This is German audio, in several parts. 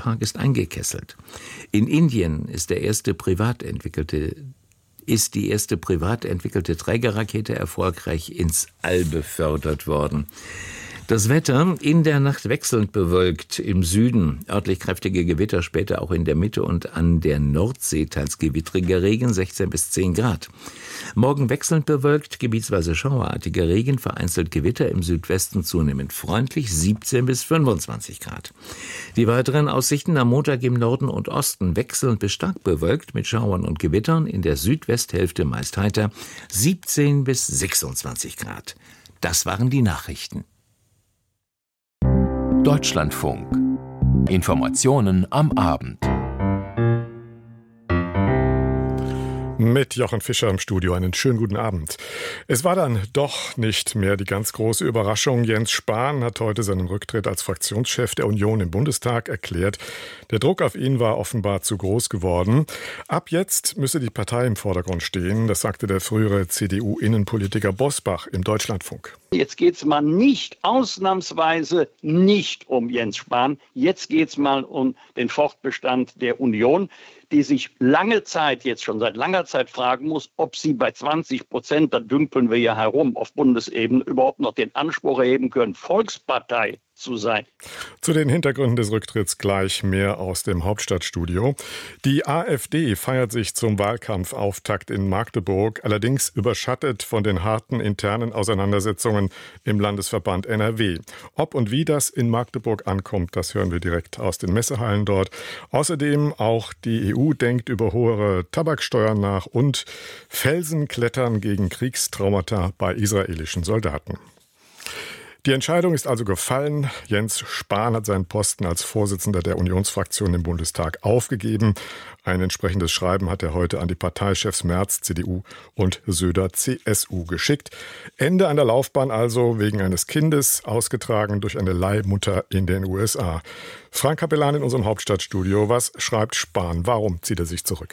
Montag ist eingekesselt. In Indien ist die erste privat entwickelte Trägerrakete erfolgreich ins All befördert worden. Das Wetter in der Nacht wechselnd bewölkt, im Süden örtlich kräftige Gewitter, später auch in der Mitte und an der Nordsee teils gewittriger Regen, 16 bis 10 Grad. Morgen wechselnd bewölkt, gebietsweise schauerartiger Regen, vereinzelt Gewitter, im Südwesten zunehmend freundlich, 17 bis 25 Grad. Die weiteren Aussichten: am Montag im Norden und Osten wechselnd bis stark bewölkt mit Schauern und Gewittern, in der Südwesthälfte meist heiter, 17 bis 26 Grad. Das waren die Nachrichten. Deutschlandfunk. Informationen am Abend. Mit Jochen Fischer im Studio. Einen schönen guten Abend. Es war dann doch nicht mehr die ganz große Überraschung. Jens Spahn hat heute seinen Rücktritt als Fraktionschef der Union im Bundestag erklärt. Der Druck auf ihn war offenbar zu groß geworden. Ab jetzt müsse die Partei im Vordergrund stehen. Das sagte der frühere CDU-Innenpolitiker Bosbach im Deutschlandfunk. Jetzt geht es mal ausnahmsweise nicht um Jens Spahn. Jetzt geht es mal um den Fortbestand der Union, die sich schon seit langer Zeit fragen muss, ob sie bei 20%, da dümpeln wir ja herum auf Bundesebene, überhaupt noch den Anspruch erheben können, Volkspartei zu sein. Zu den Hintergründen des Rücktritts gleich mehr aus dem Hauptstadtstudio. Die AfD feiert sich zum Wahlkampfauftakt in Magdeburg, allerdings überschattet von den harten internen Auseinandersetzungen im Landesverband NRW. Ob und wie das in Magdeburg ankommt, das hören wir direkt aus den Messehallen dort. Außerdem auch die EU denkt über höhere Tabaksteuern nach und Felsen klettern gegen Kriegstraumata bei israelischen Soldaten. Die Entscheidung ist also gefallen. Jens Spahn hat seinen Posten als Vorsitzender der Unionsfraktion im Bundestag aufgegeben. Ein entsprechendes Schreiben hat er heute an die Parteichefs Merz, CDU und Söder, CSU geschickt. Ende einer Laufbahn also wegen eines Kindes, ausgetragen durch eine Leihmutter in den USA. Frank Kapellan in unserem Hauptstadtstudio. Was schreibt Spahn? Warum zieht er sich zurück?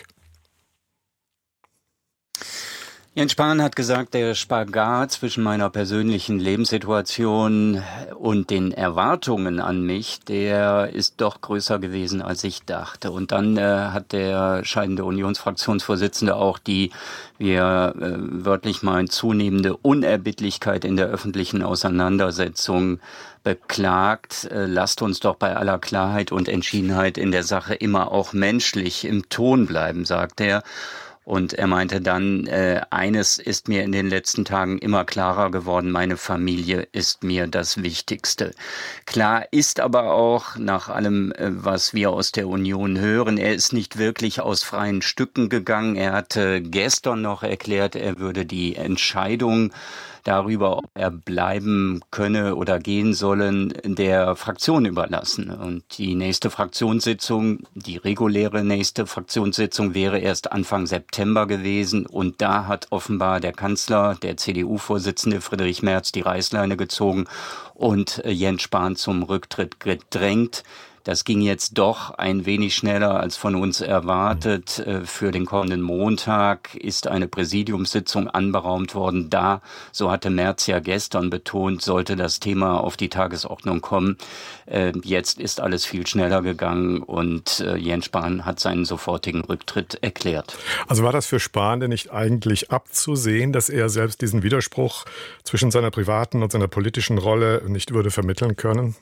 Jens Spahn hat gesagt, der Spagat zwischen meiner persönlichen Lebenssituation und den Erwartungen an mich, der ist doch größer gewesen, als ich dachte. Und dann hat der scheidende Unionsfraktionsvorsitzende auch die, wie er wörtlich meint, zunehmende Unerbittlichkeit in der öffentlichen Auseinandersetzung beklagt. Lasst uns doch bei aller Klarheit und Entschiedenheit in der Sache immer auch menschlich im Ton bleiben, sagt er. Und er meinte dann, eines ist mir in den letzten Tagen immer klarer geworden, meine Familie ist mir das Wichtigste. Klar ist aber auch, nach allem, was wir aus der Union hören, er ist nicht wirklich aus freien Stücken gegangen. Er hatte gestern noch erklärt, er würde die Entscheidung darüber, ob er bleiben könne oder gehen sollen, der Fraktion überlassen. Und die nächste Fraktionssitzung, die reguläre nächste Fraktionssitzung wäre erst Anfang September gewesen. Und da hat offenbar der Kanzler, der CDU-Vorsitzende Friedrich Merz, die Reißleine gezogen und Jens Spahn zum Rücktritt gedrängt. Das ging jetzt doch ein wenig schneller als von uns erwartet. Für den kommenden Montag ist eine Präsidiumssitzung anberaumt worden. Da, so hatte Merz ja gestern betont, sollte das Thema auf die Tagesordnung kommen. Jetzt ist alles viel schneller gegangen und Jens Spahn hat seinen sofortigen Rücktritt erklärt. Also war das für Spahn denn nicht eigentlich abzusehen, dass er selbst diesen Widerspruch zwischen seiner privaten und seiner politischen Rolle nicht würde vermitteln können?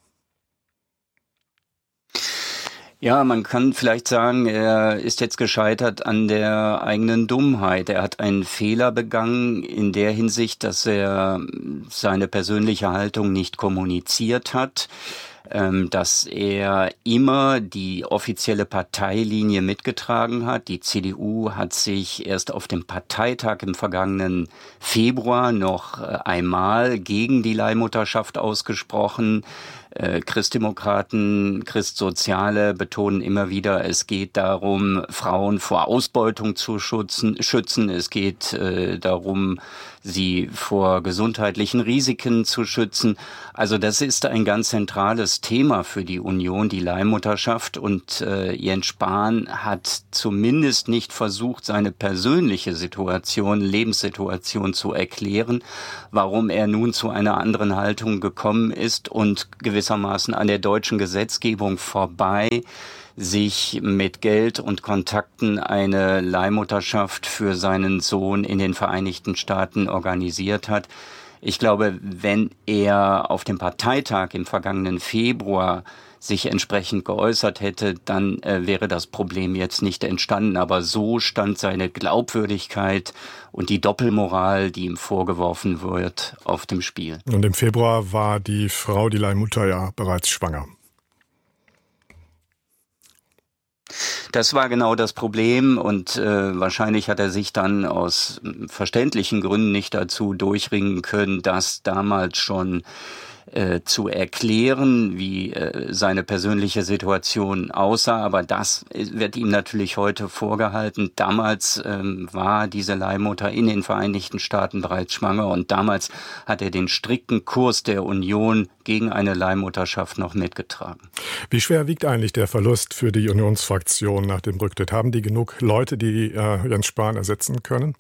Ja, man kann vielleicht sagen, er ist jetzt gescheitert an der eigenen Dummheit. Er hat einen Fehler begangen in der Hinsicht, dass er seine persönliche Haltung nicht kommuniziert hat, dass er immer die offizielle Parteilinie mitgetragen hat. Die CDU hat sich erst auf dem Parteitag im vergangenen Februar noch einmal gegen die Leihmutterschaft ausgesprochen. Christdemokraten, Christsoziale betonen immer wieder, es geht darum, Frauen vor Ausbeutung zu schützen. Es geht darum, sie vor gesundheitlichen Risiken zu schützen. Also das ist ein ganz zentrales Thema für die Union, die Leihmutterschaft. Und Jens Spahn hat zumindest nicht versucht, seine persönliche Situation, Lebenssituation zu erklären, warum er nun zu einer anderen Haltung gekommen ist und gewissermaßen an der deutschen Gesetzgebung vorbei sich mit Geld und Kontakten eine Leihmutterschaft für seinen Sohn in den Vereinigten Staaten organisiert hat. Ich glaube, wenn er auf dem Parteitag im vergangenen Februar sich entsprechend geäußert hätte, dann wäre das Problem jetzt nicht entstanden. Aber so stand seine Glaubwürdigkeit und die Doppelmoral, die ihm vorgeworfen wird, auf dem Spiel. Und im Februar war die Frau, die Leihmutter, ja bereits schwanger. Das war genau das Problem und wahrscheinlich hat er sich dann aus verständlichen Gründen nicht dazu durchringen können, das damals schon zu erklären, wie seine persönliche Situation aussah. Aber das wird ihm natürlich heute vorgehalten. Damals war diese Leihmutter in den Vereinigten Staaten bereits schwanger und damals hat er den strikten Kurs der Union gegen eine Leihmutterschaft noch mitgetragen. Wie schwer wiegt eigentlich der Verlust für die Unionsfraktion nach dem Rücktritt? Haben die genug Leute, die Jens Spahn ersetzen können?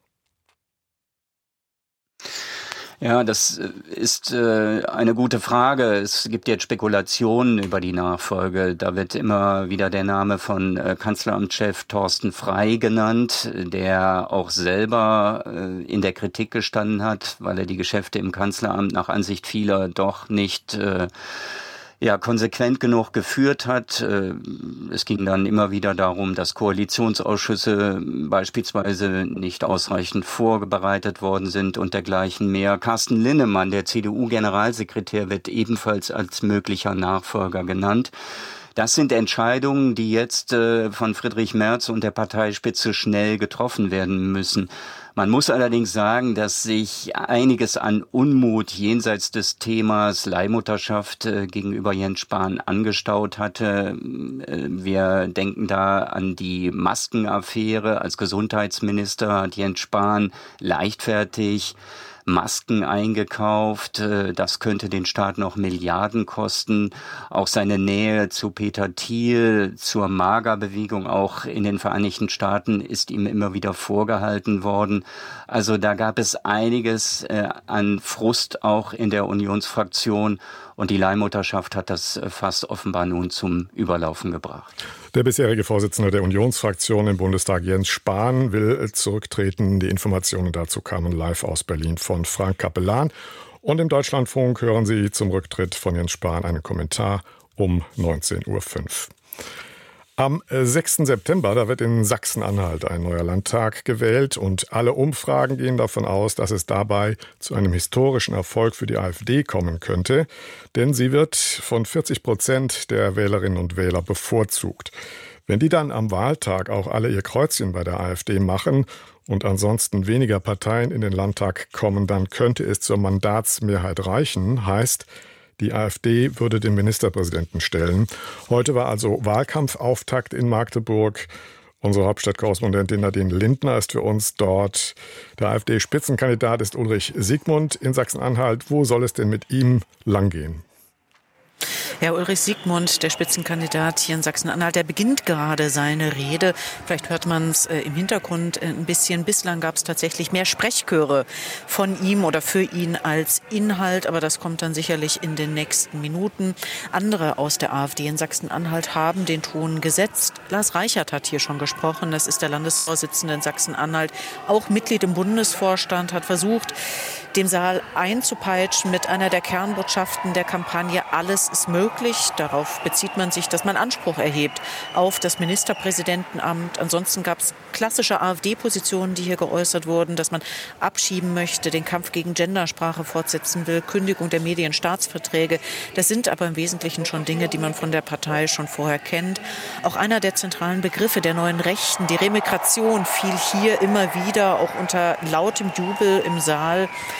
Ja, das ist eine gute Frage. Es gibt jetzt Spekulationen über die Nachfolge. Da wird immer wieder der Name von Kanzleramtschef Thorsten Frey genannt, der auch selber in der Kritik gestanden hat, weil er die Geschäfte im Kanzleramt nach Ansicht vieler doch nicht konsequent genug geführt hat. Es ging dann immer wieder darum, dass Koalitionsausschüsse beispielsweise nicht ausreichend vorbereitet worden sind und dergleichen mehr. Carsten Linnemann, der CDU-Generalsekretär, wird ebenfalls als möglicher Nachfolger genannt. Das sind Entscheidungen, die jetzt von Friedrich Merz und der Parteispitze schnell getroffen werden müssen. Man muss allerdings sagen, dass sich einiges an Unmut jenseits des Themas Leihmutterschaft gegenüber Jens Spahn angestaut hatte. Wir denken da an die Maskenaffäre. Als Gesundheitsminister hat Jens Spahn leichtfertig Masken eingekauft. Das könnte den Staat noch Milliarden kosten. Auch seine Nähe zu Peter Thiel, zur MAGA-Bewegung auch in den Vereinigten Staaten ist ihm immer wieder vorgehalten worden. Also da gab es einiges an Frust auch in der Unionsfraktion. Und die Leihmutterschaft hat das fast offenbar nun zum Überlaufen gebracht. Der bisherige Vorsitzende der Unionsfraktion im Bundestag, Jens Spahn, will zurücktreten. Die Informationen dazu kamen live aus Berlin von Frank Capellan. Und im Deutschlandfunk hören Sie zum Rücktritt von Jens Spahn einen Kommentar um 19:05 Uhr. Am 6. September, da wird in Sachsen-Anhalt ein neuer Landtag gewählt und alle Umfragen gehen davon aus, dass es dabei zu einem historischen Erfolg für die AfD kommen könnte, denn sie wird von 40% der Wählerinnen und Wähler bevorzugt. Wenn die dann am Wahltag auch alle ihr Kreuzchen bei der AfD machen und ansonsten weniger Parteien in den Landtag kommen, dann könnte es zur Mandatsmehrheit reichen, heißt, die AfD würde den Ministerpräsidenten stellen. Heute war also Wahlkampfauftakt in Magdeburg. Unsere Hauptstadtkorrespondentin Nadine Lindner ist für uns dort. Der AfD-Spitzenkandidat ist Ulrich Siegmund in Sachsen-Anhalt. Wo soll es denn mit ihm langgehen? Herr Ulrich Siegmund, der Spitzenkandidat hier in Sachsen-Anhalt, der beginnt gerade seine Rede. Vielleicht hört man es im Hintergrund ein bisschen. Bislang gab es tatsächlich mehr Sprechchöre von ihm oder für ihn als Inhalt. Aber das kommt dann sicherlich in den nächsten Minuten. Andere aus der AfD in Sachsen-Anhalt haben den Ton gesetzt. Lars Reichert hat hier schon gesprochen. Das ist der Landesvorsitzende in Sachsen-Anhalt. Auch Mitglied im Bundesvorstand, hat versucht, dem Saal einzupeitschen mit einer der Kernbotschaften der Kampagne: Alles ist möglich. Darauf bezieht man sich, dass man Anspruch erhebt auf das Ministerpräsidentenamt. Ansonsten gab es klassische AfD-Positionen, die hier geäußert wurden, dass man abschieben möchte, den Kampf gegen Gendersprache fortsetzen will, Kündigung der Medienstaatsverträge. Das sind aber im Wesentlichen schon Dinge, die man von der Partei schon vorher kennt. Auch einer der zentralen Begriffe der neuen Rechten, die Remigration, fiel hier immer wieder auch unter lautem Jubel im Saal.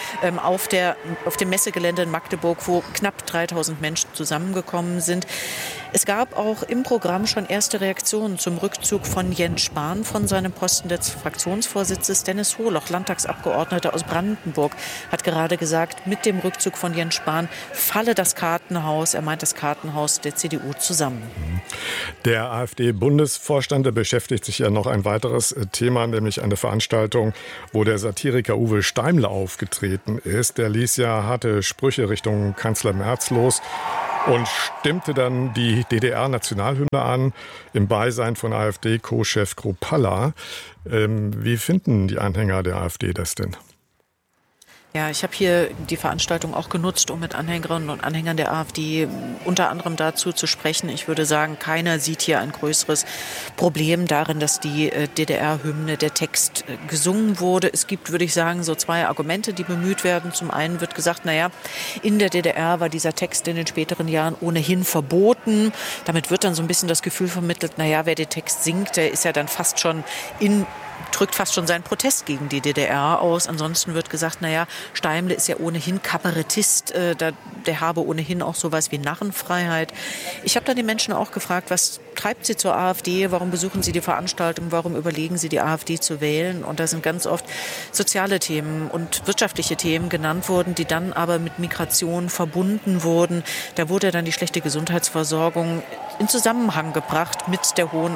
auf dem Messegelände in Magdeburg, wo knapp 3000 Menschen zusammengekommen sind. Es gab auch im Programm schon erste Reaktionen zum Rückzug von Jens Spahn von seinem Posten des Fraktionsvorsitzes. Dennis Holoch, Landtagsabgeordneter aus Brandenburg, hat gerade gesagt, mit dem Rückzug von Jens Spahn falle das Kartenhaus, er meint das Kartenhaus der CDU, zusammen. Der AfD-Bundesvorstand beschäftigt sich ja noch ein weiteres Thema, nämlich eine Veranstaltung, wo der Satiriker Uwe Steimle aufgetreten ist. Der ließ ja harte Sprüche Richtung Kanzler Merz los und stimmte dann die DDR-Nationalhymne an, im Beisein von AfD-Co-Chef Kruppalla. Wie finden die Anhänger der AfD das denn? Ja, ich habe hier die Veranstaltung auch genutzt, um mit Anhängerinnen und Anhängern der AfD unter anderem dazu zu sprechen. Ich würde sagen, keiner sieht hier ein größeres Problem darin, dass die DDR-Hymne, der Text gesungen wurde. Es gibt, würde ich sagen, so zwei Argumente, die bemüht werden. Zum einen wird gesagt, in der DDR war dieser Text in den späteren Jahren ohnehin verboten. Damit wird dann so ein bisschen das Gefühl vermittelt, wer den Text singt, der ist ja dann drückt fast schon seinen Protest gegen die DDR aus. Ansonsten wird gesagt, Steimle ist ja ohnehin Kabarettist, der habe ohnehin auch sowas wie Narrenfreiheit. Ich habe dann die Menschen auch gefragt, was treibt sie zur AfD, warum besuchen sie die Veranstaltung, warum überlegen sie, die AfD zu wählen? Und da sind ganz oft soziale Themen und wirtschaftliche Themen genannt worden, die dann aber mit Migration verbunden wurden. Da wurde dann die schlechte Gesundheitsversorgung in Zusammenhang gebracht mit der hohen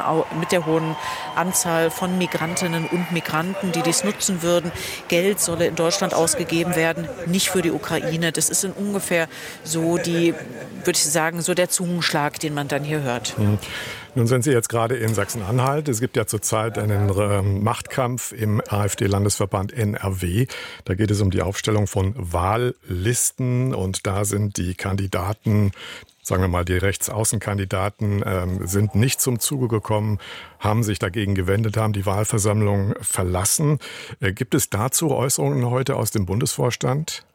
Anzahl von Migrantinnen und Migranten, die dies nutzen würden. Geld solle in Deutschland ausgegeben werden, nicht für die Ukraine. Das ist ungefähr so würde ich sagen, so der Zungenschlag, den man dann hier hört. Nun sind Sie jetzt gerade in Sachsen-Anhalt. Es gibt ja zurzeit einen Machtkampf im AfD-Landesverband NRW. Da geht es um die Aufstellung von Wahllisten und da sind die Kandidaten, sagen wir mal, die Rechtsaußenkandidaten sind nicht zum Zuge gekommen, haben sich dagegen gewendet, haben die Wahlversammlung verlassen. Gibt es dazu Äußerungen heute aus dem Bundesvorstand?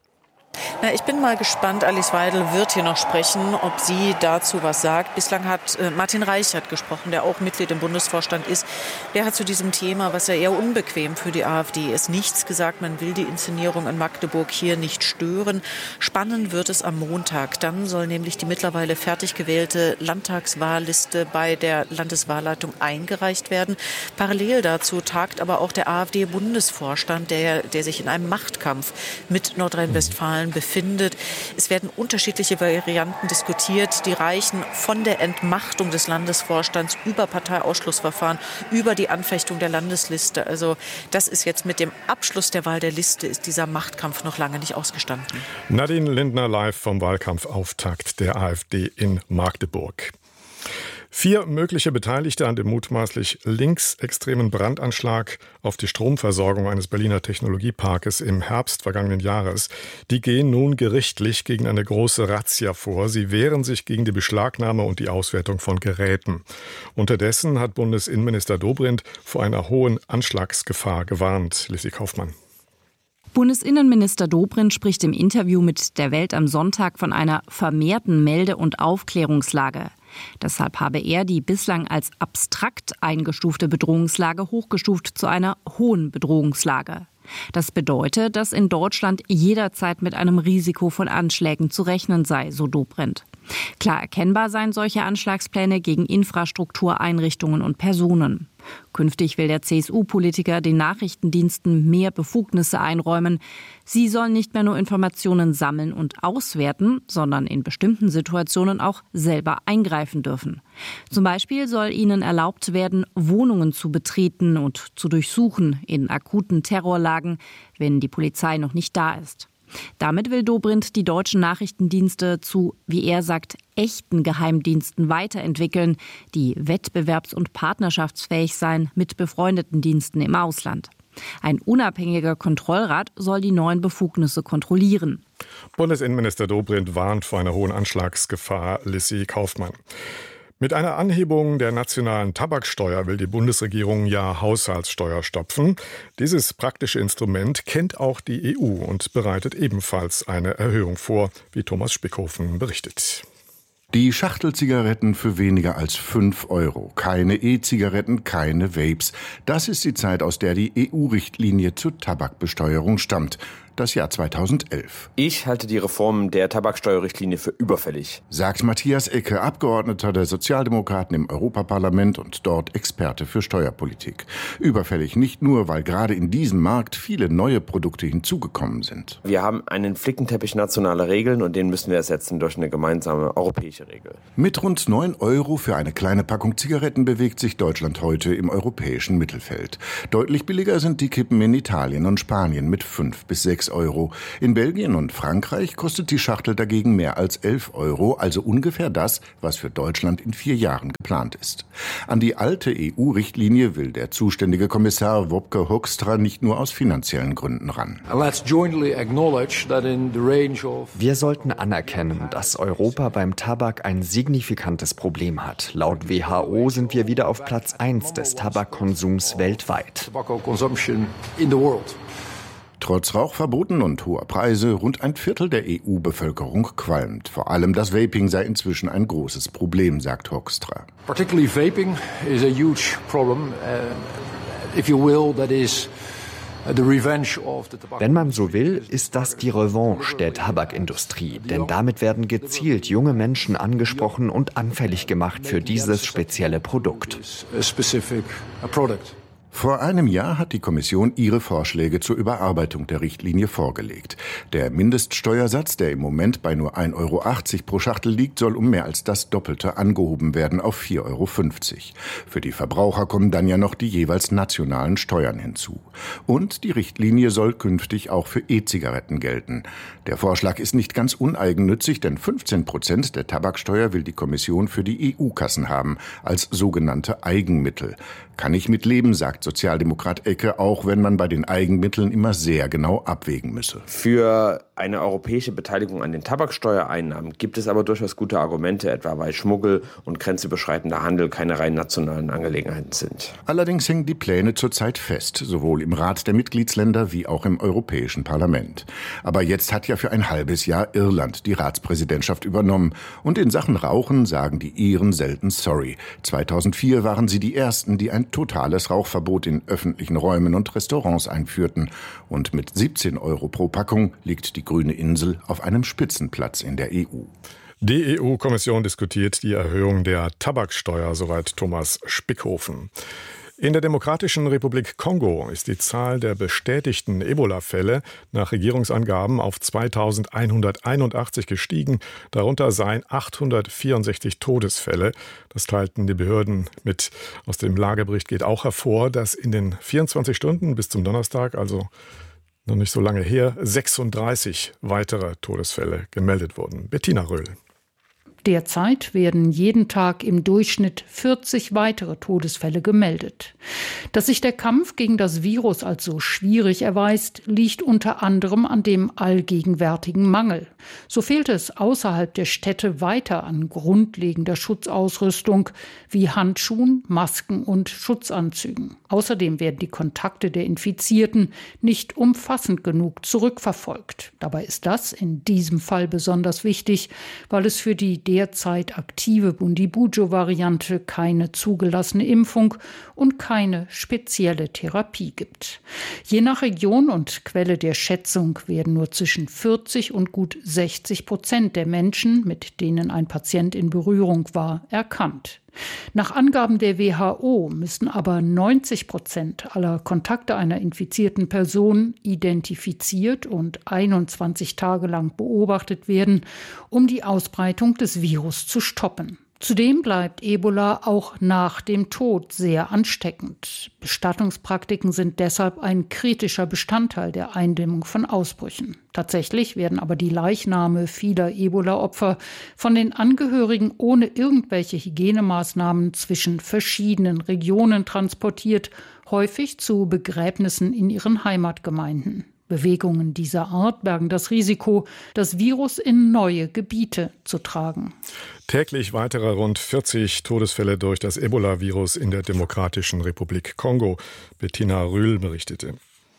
Ich bin mal gespannt. Alice Weidel wird hier noch sprechen, ob sie dazu was sagt. Bislang hat Martin Reichert gesprochen, der auch Mitglied im Bundesvorstand ist. Der hat zu diesem Thema, was ja eher unbequem für die AfD ist, nichts gesagt. Man will die Inszenierung in Magdeburg hier nicht stören. Spannend wird es am Montag. Dann soll nämlich die mittlerweile fertig gewählte Landtagswahlliste bei der Landeswahlleitung eingereicht werden. Parallel dazu tagt aber auch der AfD-Bundesvorstand, der sich in einem Machtkampf mit Nordrhein-Westfalen befindet. Es werden unterschiedliche Varianten diskutiert, die reichen von der Entmachtung des Landesvorstands über Parteiausschlussverfahren, über die Anfechtung der Landesliste. Also das ist jetzt mit dem Abschluss der Wahl der Liste, ist dieser Machtkampf noch lange nicht ausgestanden. Nadine Lindner live vom Wahlkampfauftakt der AfD in Magdeburg. 4 mögliche Beteiligte an dem mutmaßlich linksextremen Brandanschlag auf die Stromversorgung eines Berliner Technologieparkes im Herbst vergangenen Jahres, die gehen nun gerichtlich gegen eine große Razzia vor. Sie wehren sich gegen die Beschlagnahme und die Auswertung von Geräten. Unterdessen hat Bundesinnenminister Dobrindt vor einer hohen Anschlagsgefahr gewarnt. Lissy Kaufmann. Bundesinnenminister Dobrindt spricht im Interview mit der Welt am Sonntag von einer vermehrten Melde- und Aufklärungslage. Deshalb habe er die bislang als abstrakt eingestufte Bedrohungslage hochgestuft zu einer hohen Bedrohungslage. Das bedeutet, dass in Deutschland jederzeit mit einem Risiko von Anschlägen zu rechnen sei, so Dobrindt. Klar erkennbar seien solche Anschlagspläne gegen Infrastruktur, Einrichtungen und Personen. Künftig will der CSU-Politiker den Nachrichtendiensten mehr Befugnisse einräumen. Sie sollen nicht mehr nur Informationen sammeln und auswerten, sondern in bestimmten Situationen auch selber eingreifen dürfen. Zum Beispiel soll ihnen erlaubt werden, Wohnungen zu betreten und zu durchsuchen in akuten Terrorlagen, wenn die Polizei noch nicht da ist. Damit will Dobrindt die deutschen Nachrichtendienste zu, wie er sagt, echten Geheimdiensten weiterentwickeln, die wettbewerbs- und partnerschaftsfähig seien mit befreundeten Diensten im Ausland. Ein unabhängiger Kontrollrat soll die neuen Befugnisse kontrollieren. Bundesinnenminister Dobrindt warnt vor einer hohen Anschlagsgefahr. Lissy Kaufmann. Mit einer Anhebung der nationalen Tabaksteuer will die Bundesregierung ja Haushaltssteuer stopfen. Dieses praktische Instrument kennt auch die EU und bereitet ebenfalls eine Erhöhung vor, wie Thomas Spickhofen berichtet. Die Schachtelzigaretten für weniger als 5 €. Keine E-Zigaretten, keine Vapes. Das ist die Zeit, aus der die EU-Richtlinie zur Tabakbesteuerung stammt. das Jahr 2011. Ich halte die Reform der Tabaksteuerrichtlinie für überfällig, sagt Matthias Ecke, Abgeordneter der Sozialdemokraten im Europaparlament und dort Experte für Steuerpolitik. Überfällig nicht nur, weil gerade in diesem Markt viele neue Produkte hinzugekommen sind. Wir haben einen Flickenteppich nationaler Regeln und den müssen wir ersetzen durch eine gemeinsame europäische Regel. Mit rund 9 € für eine kleine Packung Zigaretten bewegt sich Deutschland heute im europäischen Mittelfeld. Deutlich billiger sind die Kippen in Italien und Spanien mit 5 bis 6 €. In Belgien und Frankreich kostet die Schachtel dagegen mehr als 11 €, also ungefähr das, was für Deutschland in 4 Jahren geplant ist. An die alte EU-Richtlinie will der zuständige Kommissar Wopke Hoekstra nicht nur aus finanziellen Gründen ran. Wir sollten anerkennen, dass Europa beim Tabak ein signifikantes Problem hat. Laut WHO sind wir wieder auf Platz 1 des Tabakkonsums weltweit. Trotz Rauchverboten und hoher Preise, rund ein Viertel der EU-Bevölkerung qualmt. Vor allem das Vaping sei inzwischen ein großes Problem, sagt Hoekstra. Particularly vaping is a huge problem. If you will, that is the revenge of the tobacco. Wenn man so will, ist das die Revanche der Tabakindustrie. Denn damit werden gezielt junge Menschen angesprochen und anfällig gemacht für dieses spezielle Produkt. Vor einem Jahr hat die Kommission ihre Vorschläge zur Überarbeitung der Richtlinie vorgelegt. Der Mindeststeuersatz, der im Moment bei nur 1,80 € pro Schachtel liegt, soll um mehr als das Doppelte angehoben werden auf 4,50 €. Für die Verbraucher kommen dann ja noch die jeweils nationalen Steuern hinzu. Und die Richtlinie soll künftig auch für E-Zigaretten gelten. Der Vorschlag ist nicht ganz uneigennützig, denn 15% der Tabaksteuer will die Kommission für die EU-Kassen haben, als sogenannte Eigenmittel. Kann ich mitleben, sagt Sozialdemokrat Ecke, auch wenn man bei den Eigenmitteln immer sehr genau abwägen müsse. Für eine europäische Beteiligung an den Tabaksteuereinnahmen gibt es aber durchaus gute Argumente, etwa weil Schmuggel und grenzüberschreitender Handel keine rein nationalen Angelegenheiten sind. Allerdings hängen die Pläne zurzeit fest, sowohl im Rat der Mitgliedsländer wie auch im Europäischen Parlament. Aber jetzt hat ja für ein halbes Jahr Irland die Ratspräsidentschaft übernommen. Und in Sachen Rauchen sagen die Iren selten sorry. 2004 waren sie die Ersten, die ein totales Rauchverbot in öffentlichen Räumen und Restaurants einführten. Und mit 17 € pro Packung liegt die grüne Insel auf einem Spitzenplatz in der EU. Die EU-Kommission diskutiert die Erhöhung der Tabaksteuer, soweit Thomas Spickhofen. In der Demokratischen Republik Kongo ist die Zahl der bestätigten Ebola-Fälle nach Regierungsangaben auf 2181 gestiegen. Darunter seien 864 Todesfälle. Das teilten die Behörden mit. Aus dem Lagebericht geht auch hervor, dass in den 24 Stunden bis zum Donnerstag, also noch nicht so lange her, 36 weitere Todesfälle gemeldet wurden. Bettina Röhl. Derzeit werden jeden Tag im Durchschnitt 40 weitere Todesfälle gemeldet. Dass sich der Kampf gegen das Virus als so schwierig erweist, liegt unter anderem an dem allgegenwärtigen Mangel. So fehlt es außerhalb der Städte weiter an grundlegender Schutzausrüstung wie Handschuhen, Masken und Schutzanzügen. Außerdem werden die Kontakte der Infizierten nicht umfassend genug zurückverfolgt. Dabei ist das in diesem Fall besonders wichtig, weil es für die derzeit aktive Bundibugyo-Variante keine zugelassene Impfung und keine spezielle Therapie gibt. Je nach Region und Quelle der Schätzung werden nur zwischen 40 und gut 60% der Menschen, mit denen ein Patient in Berührung war, erkannt. Nach Angaben der WHO müssen aber 90% aller Kontakte einer infizierten Person identifiziert und 21 Tage lang beobachtet werden, um die Ausbreitung des Virus zu stoppen. Zudem bleibt Ebola auch nach dem Tod sehr ansteckend. Bestattungspraktiken sind deshalb ein kritischer Bestandteil der Eindämmung von Ausbrüchen. Tatsächlich werden aber die Leichname vieler Ebola-Opfer von den Angehörigen ohne irgendwelche Hygienemaßnahmen zwischen verschiedenen Regionen transportiert, häufig zu Begräbnissen in ihren Heimatgemeinden. Bewegungen dieser Art bergen das Risiko, das Virus in neue Gebiete zu tragen. Täglich weitere rund 40 Todesfälle durch das Ebola-Virus in der Demokratischen Republik Kongo. Bettina Rühl berichtete.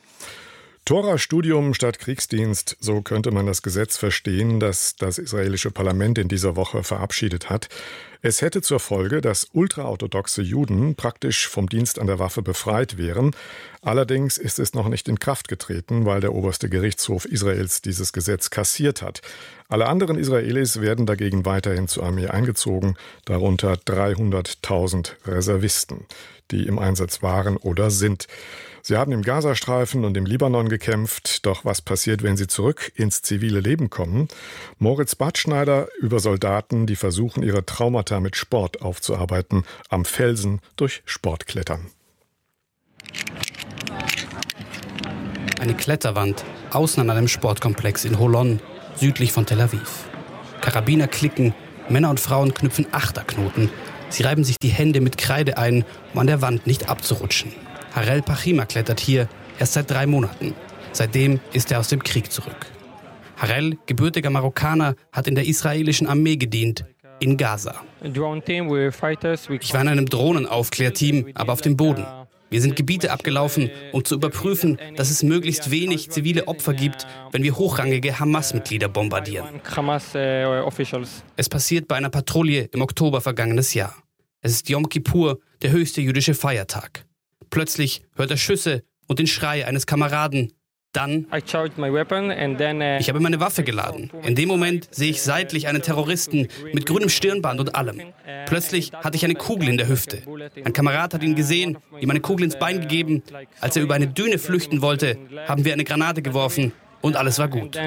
Tora-Studium statt Kriegsdienst, so könnte man das Gesetz verstehen, das das israelische Parlament in dieser Woche verabschiedet hat. Es hätte zur Folge, dass ultraorthodoxe Juden praktisch vom Dienst an der Waffe befreit wären. Allerdings ist es noch nicht in Kraft getreten, weil der oberste Gerichtshof Israels dieses Gesetz kassiert hat. Alle anderen Israelis werden dagegen weiterhin zur Armee eingezogen, darunter 300.000 Reservisten, die im Einsatz waren oder sind. Sie haben im Gazastreifen und im Libanon gekämpft. Doch was passiert, wenn sie zurück ins zivile Leben kommen? Moritz Badschneider über Soldaten, die versuchen, ihre Traumata mit Sport aufzuarbeiten, am Felsen durch Sportklettern. Eine Kletterwand außen an einem Sportkomplex in Holon, südlich von Tel Aviv. Karabiner klicken, Männer und Frauen knüpfen Achterknoten. Sie reiben sich die Hände mit Kreide ein, um an der Wand nicht abzurutschen. Harel Pachima klettert hier erst seit 3 Monaten. Seitdem ist er aus dem Krieg zurück. Harel, gebürtiger Marokkaner, hat in der israelischen Armee gedient, in Gaza. Ich war in einem Drohnenaufklärteam, aber auf dem Boden. Wir sind Gebiete abgelaufen, um zu überprüfen, dass es möglichst wenig zivile Opfer gibt, wenn wir hochrangige Hamas-Mitglieder bombardieren. Es passiert bei einer Patrouille im Oktober vergangenes Jahr. Es ist Yom Kippur, der höchste jüdische Feiertag. Plötzlich hört er Schüsse und den Schrei eines Kameraden. Dann, ich habe meine Waffe geladen. In dem Moment sehe ich seitlich einen Terroristen mit grünem Stirnband und allem. Plötzlich hatte ich eine Kugel in der Hüfte. Ein Kamerad hat ihn gesehen, ihm eine Kugel ins Bein gegeben. Als er über eine Düne flüchten wollte, haben wir eine Granate geworfen und alles war gut.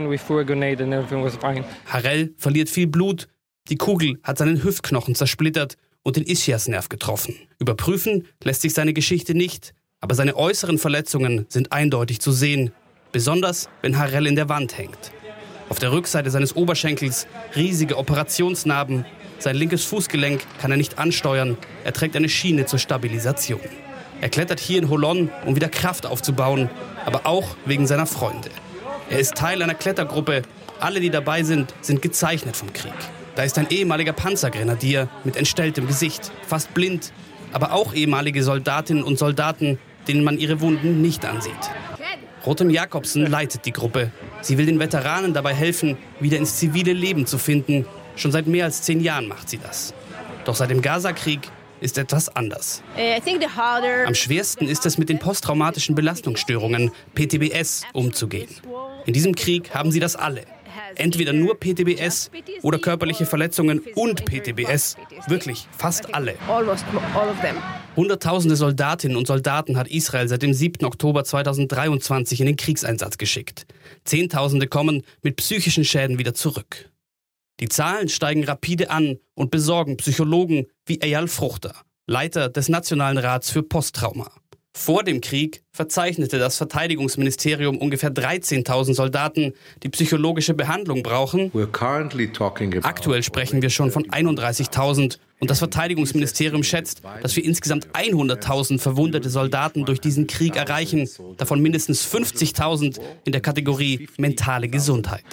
Harel verliert viel Blut. Die Kugel hat seinen Hüftknochen zersplittert und den Ischiasnerv getroffen. Überprüfen lässt sich seine Geschichte nicht, aber seine äußeren Verletzungen sind eindeutig zu sehen. Besonders, wenn Harel in der Wand hängt. Auf der Rückseite seines Oberschenkels riesige Operationsnarben. Sein linkes Fußgelenk kann er nicht ansteuern. Er trägt eine Schiene zur Stabilisation. Er klettert hier in Holon, um wieder Kraft aufzubauen, aber auch wegen seiner Freunde. Er ist Teil einer Klettergruppe. Alle, die dabei sind, sind gezeichnet vom Krieg. Da ist ein ehemaliger Panzergrenadier mit entstelltem Gesicht, fast blind, aber auch ehemalige Soldatinnen und Soldaten, denen man ihre Wunden nicht ansieht. Rotem Jakobsen leitet die Gruppe. Sie will den Veteranen dabei helfen, wieder ins zivile Leben zu finden. Schon seit mehr als 10 Jahren macht sie das. Doch seit dem Gaza-Krieg ist etwas anders. Am schwersten ist es, mit den posttraumatischen Belastungsstörungen, PTBS, umzugehen. In diesem Krieg haben sie das alle. Entweder nur PTBS oder körperliche Verletzungen und PTBS. Wirklich, fast alle. Hunderttausende Soldatinnen und Soldaten hat Israel seit dem 7. Oktober 2023 in den Kriegseinsatz geschickt. Zehntausende kommen mit psychischen Schäden wieder zurück. Die Zahlen steigen rapide an und besorgen Psychologen wie Eyal Fruchter, Leiter des Nationalen Rats für Posttrauma. Vor dem Krieg verzeichnete das Verteidigungsministerium ungefähr 13.000 Soldaten, die psychologische Behandlung brauchen. Aktuell sprechen wir schon von 31.000 und das Verteidigungsministerium schätzt, dass wir insgesamt 100.000 verwundete Soldaten durch diesen Krieg erreichen, davon mindestens 50.000 in der Kategorie mentale Gesundheit.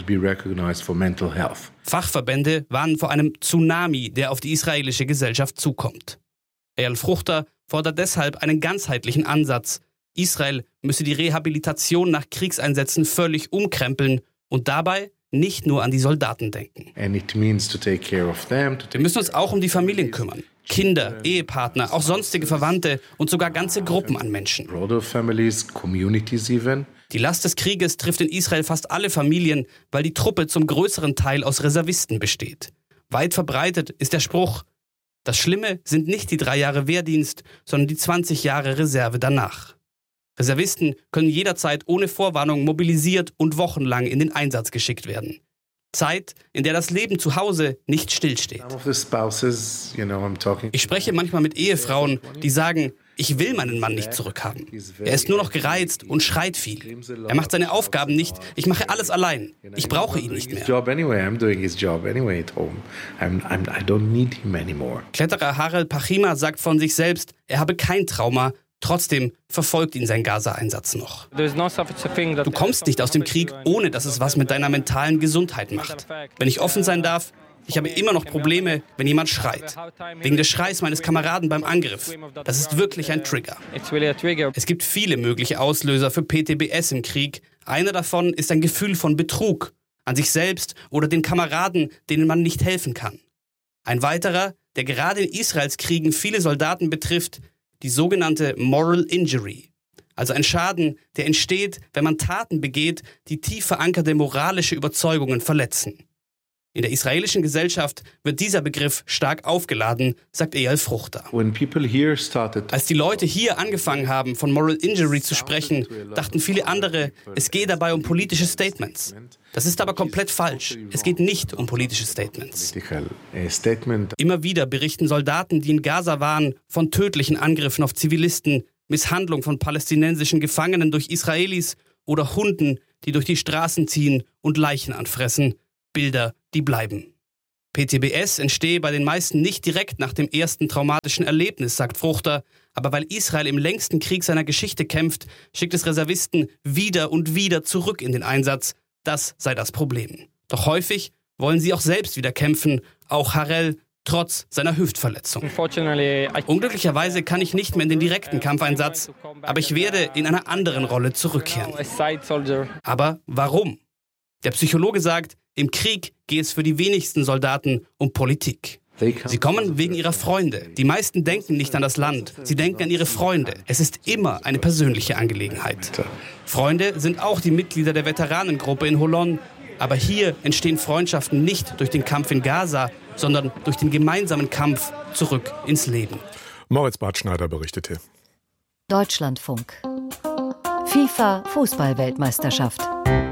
Fachverbände warnen vor einem Tsunami, der auf die israelische Gesellschaft zukommt. Eyal Fruchter fordert deshalb einen ganzheitlichen Ansatz. Israel müsse die Rehabilitation nach Kriegseinsätzen völlig umkrempeln und dabei nicht nur an die Soldaten denken. Wir müssen uns auch um die Familien kümmern. Kinder, Ehepartner, auch sonstige Verwandte und sogar ganze Gruppen an Menschen. Die Last des Krieges trifft in Israel fast alle Familien, weil die Truppe zum größeren Teil aus Reservisten besteht. Weit verbreitet ist der Spruch: Das Schlimme sind nicht die 3 Jahre Wehrdienst, sondern die 20 Jahre Reserve danach. Reservisten können jederzeit ohne Vorwarnung mobilisiert und wochenlang in den Einsatz geschickt werden. Zeit, in der das Leben zu Hause nicht stillsteht. Ich spreche manchmal mit Ehefrauen, die sagen, ich will meinen Mann nicht zurückhaben. Er ist nur noch gereizt und schreit viel. Er macht seine Aufgaben nicht, ich mache alles allein. Ich brauche ihn nicht mehr. Kletterer Harel Pachima sagt von sich selbst, er habe kein Trauma. Trotzdem verfolgt ihn sein Gaza-Einsatz noch. Du kommst nicht aus dem Krieg, ohne dass es was mit deiner mentalen Gesundheit macht. Wenn ich offen sein darf, ich habe immer noch Probleme, wenn jemand schreit. Wegen des Schreis meines Kameraden beim Angriff. Das ist wirklich ein Trigger. Es gibt viele mögliche Auslöser für PTBS im Krieg. Einer davon ist ein Gefühl von Betrug an sich selbst oder den Kameraden, denen man nicht helfen kann. Ein weiterer, der gerade in Israels Kriegen viele Soldaten betrifft, die sogenannte Moral Injury. Also ein Schaden, der entsteht, wenn man Taten begeht, die tief verankerte moralische Überzeugungen verletzen. In der israelischen Gesellschaft wird dieser Begriff stark aufgeladen, sagt Eyal Fruchter. Als die Leute hier angefangen haben, von Moral Injury zu sprechen, dachten viele andere, es gehe dabei um politische Statements. Das ist aber komplett falsch. Es geht nicht um politische Statements. Immer wieder berichten Soldaten, die in Gaza waren, von tödlichen Angriffen auf Zivilisten, Misshandlung von palästinensischen Gefangenen durch Israelis oder Hunden, die durch die Straßen ziehen und Leichen anfressen. Bilder, die bleiben. PTBS entstehe bei den meisten nicht direkt nach dem ersten traumatischen Erlebnis, sagt Fruchter, aber weil Israel im längsten Krieg seiner Geschichte kämpft, schickt es Reservisten wieder und wieder zurück in den Einsatz. Das sei das Problem. Doch häufig wollen sie auch selbst wieder kämpfen, auch Harel, trotz seiner Hüftverletzung. Unglücklicherweise kann ich nicht mehr in den direkten Kampfeinsatz, aber ich werde in einer anderen Rolle zurückkehren. Aber warum? Der Psychologe sagt, im Krieg geht es für die wenigsten Soldaten um Politik. Sie kommen wegen ihrer Freunde. Die meisten denken nicht an das Land, sie denken an ihre Freunde. Es ist immer eine persönliche Angelegenheit. Freunde sind auch die Mitglieder der Veteranengruppe in Holon. Aber hier entstehen Freundschaften nicht durch den Kampf in Gaza, sondern durch den gemeinsamen Kampf zurück ins Leben. Moritz Bartschneider berichtete. Deutschlandfunk. FIFA-Fußball-Weltmeisterschaft.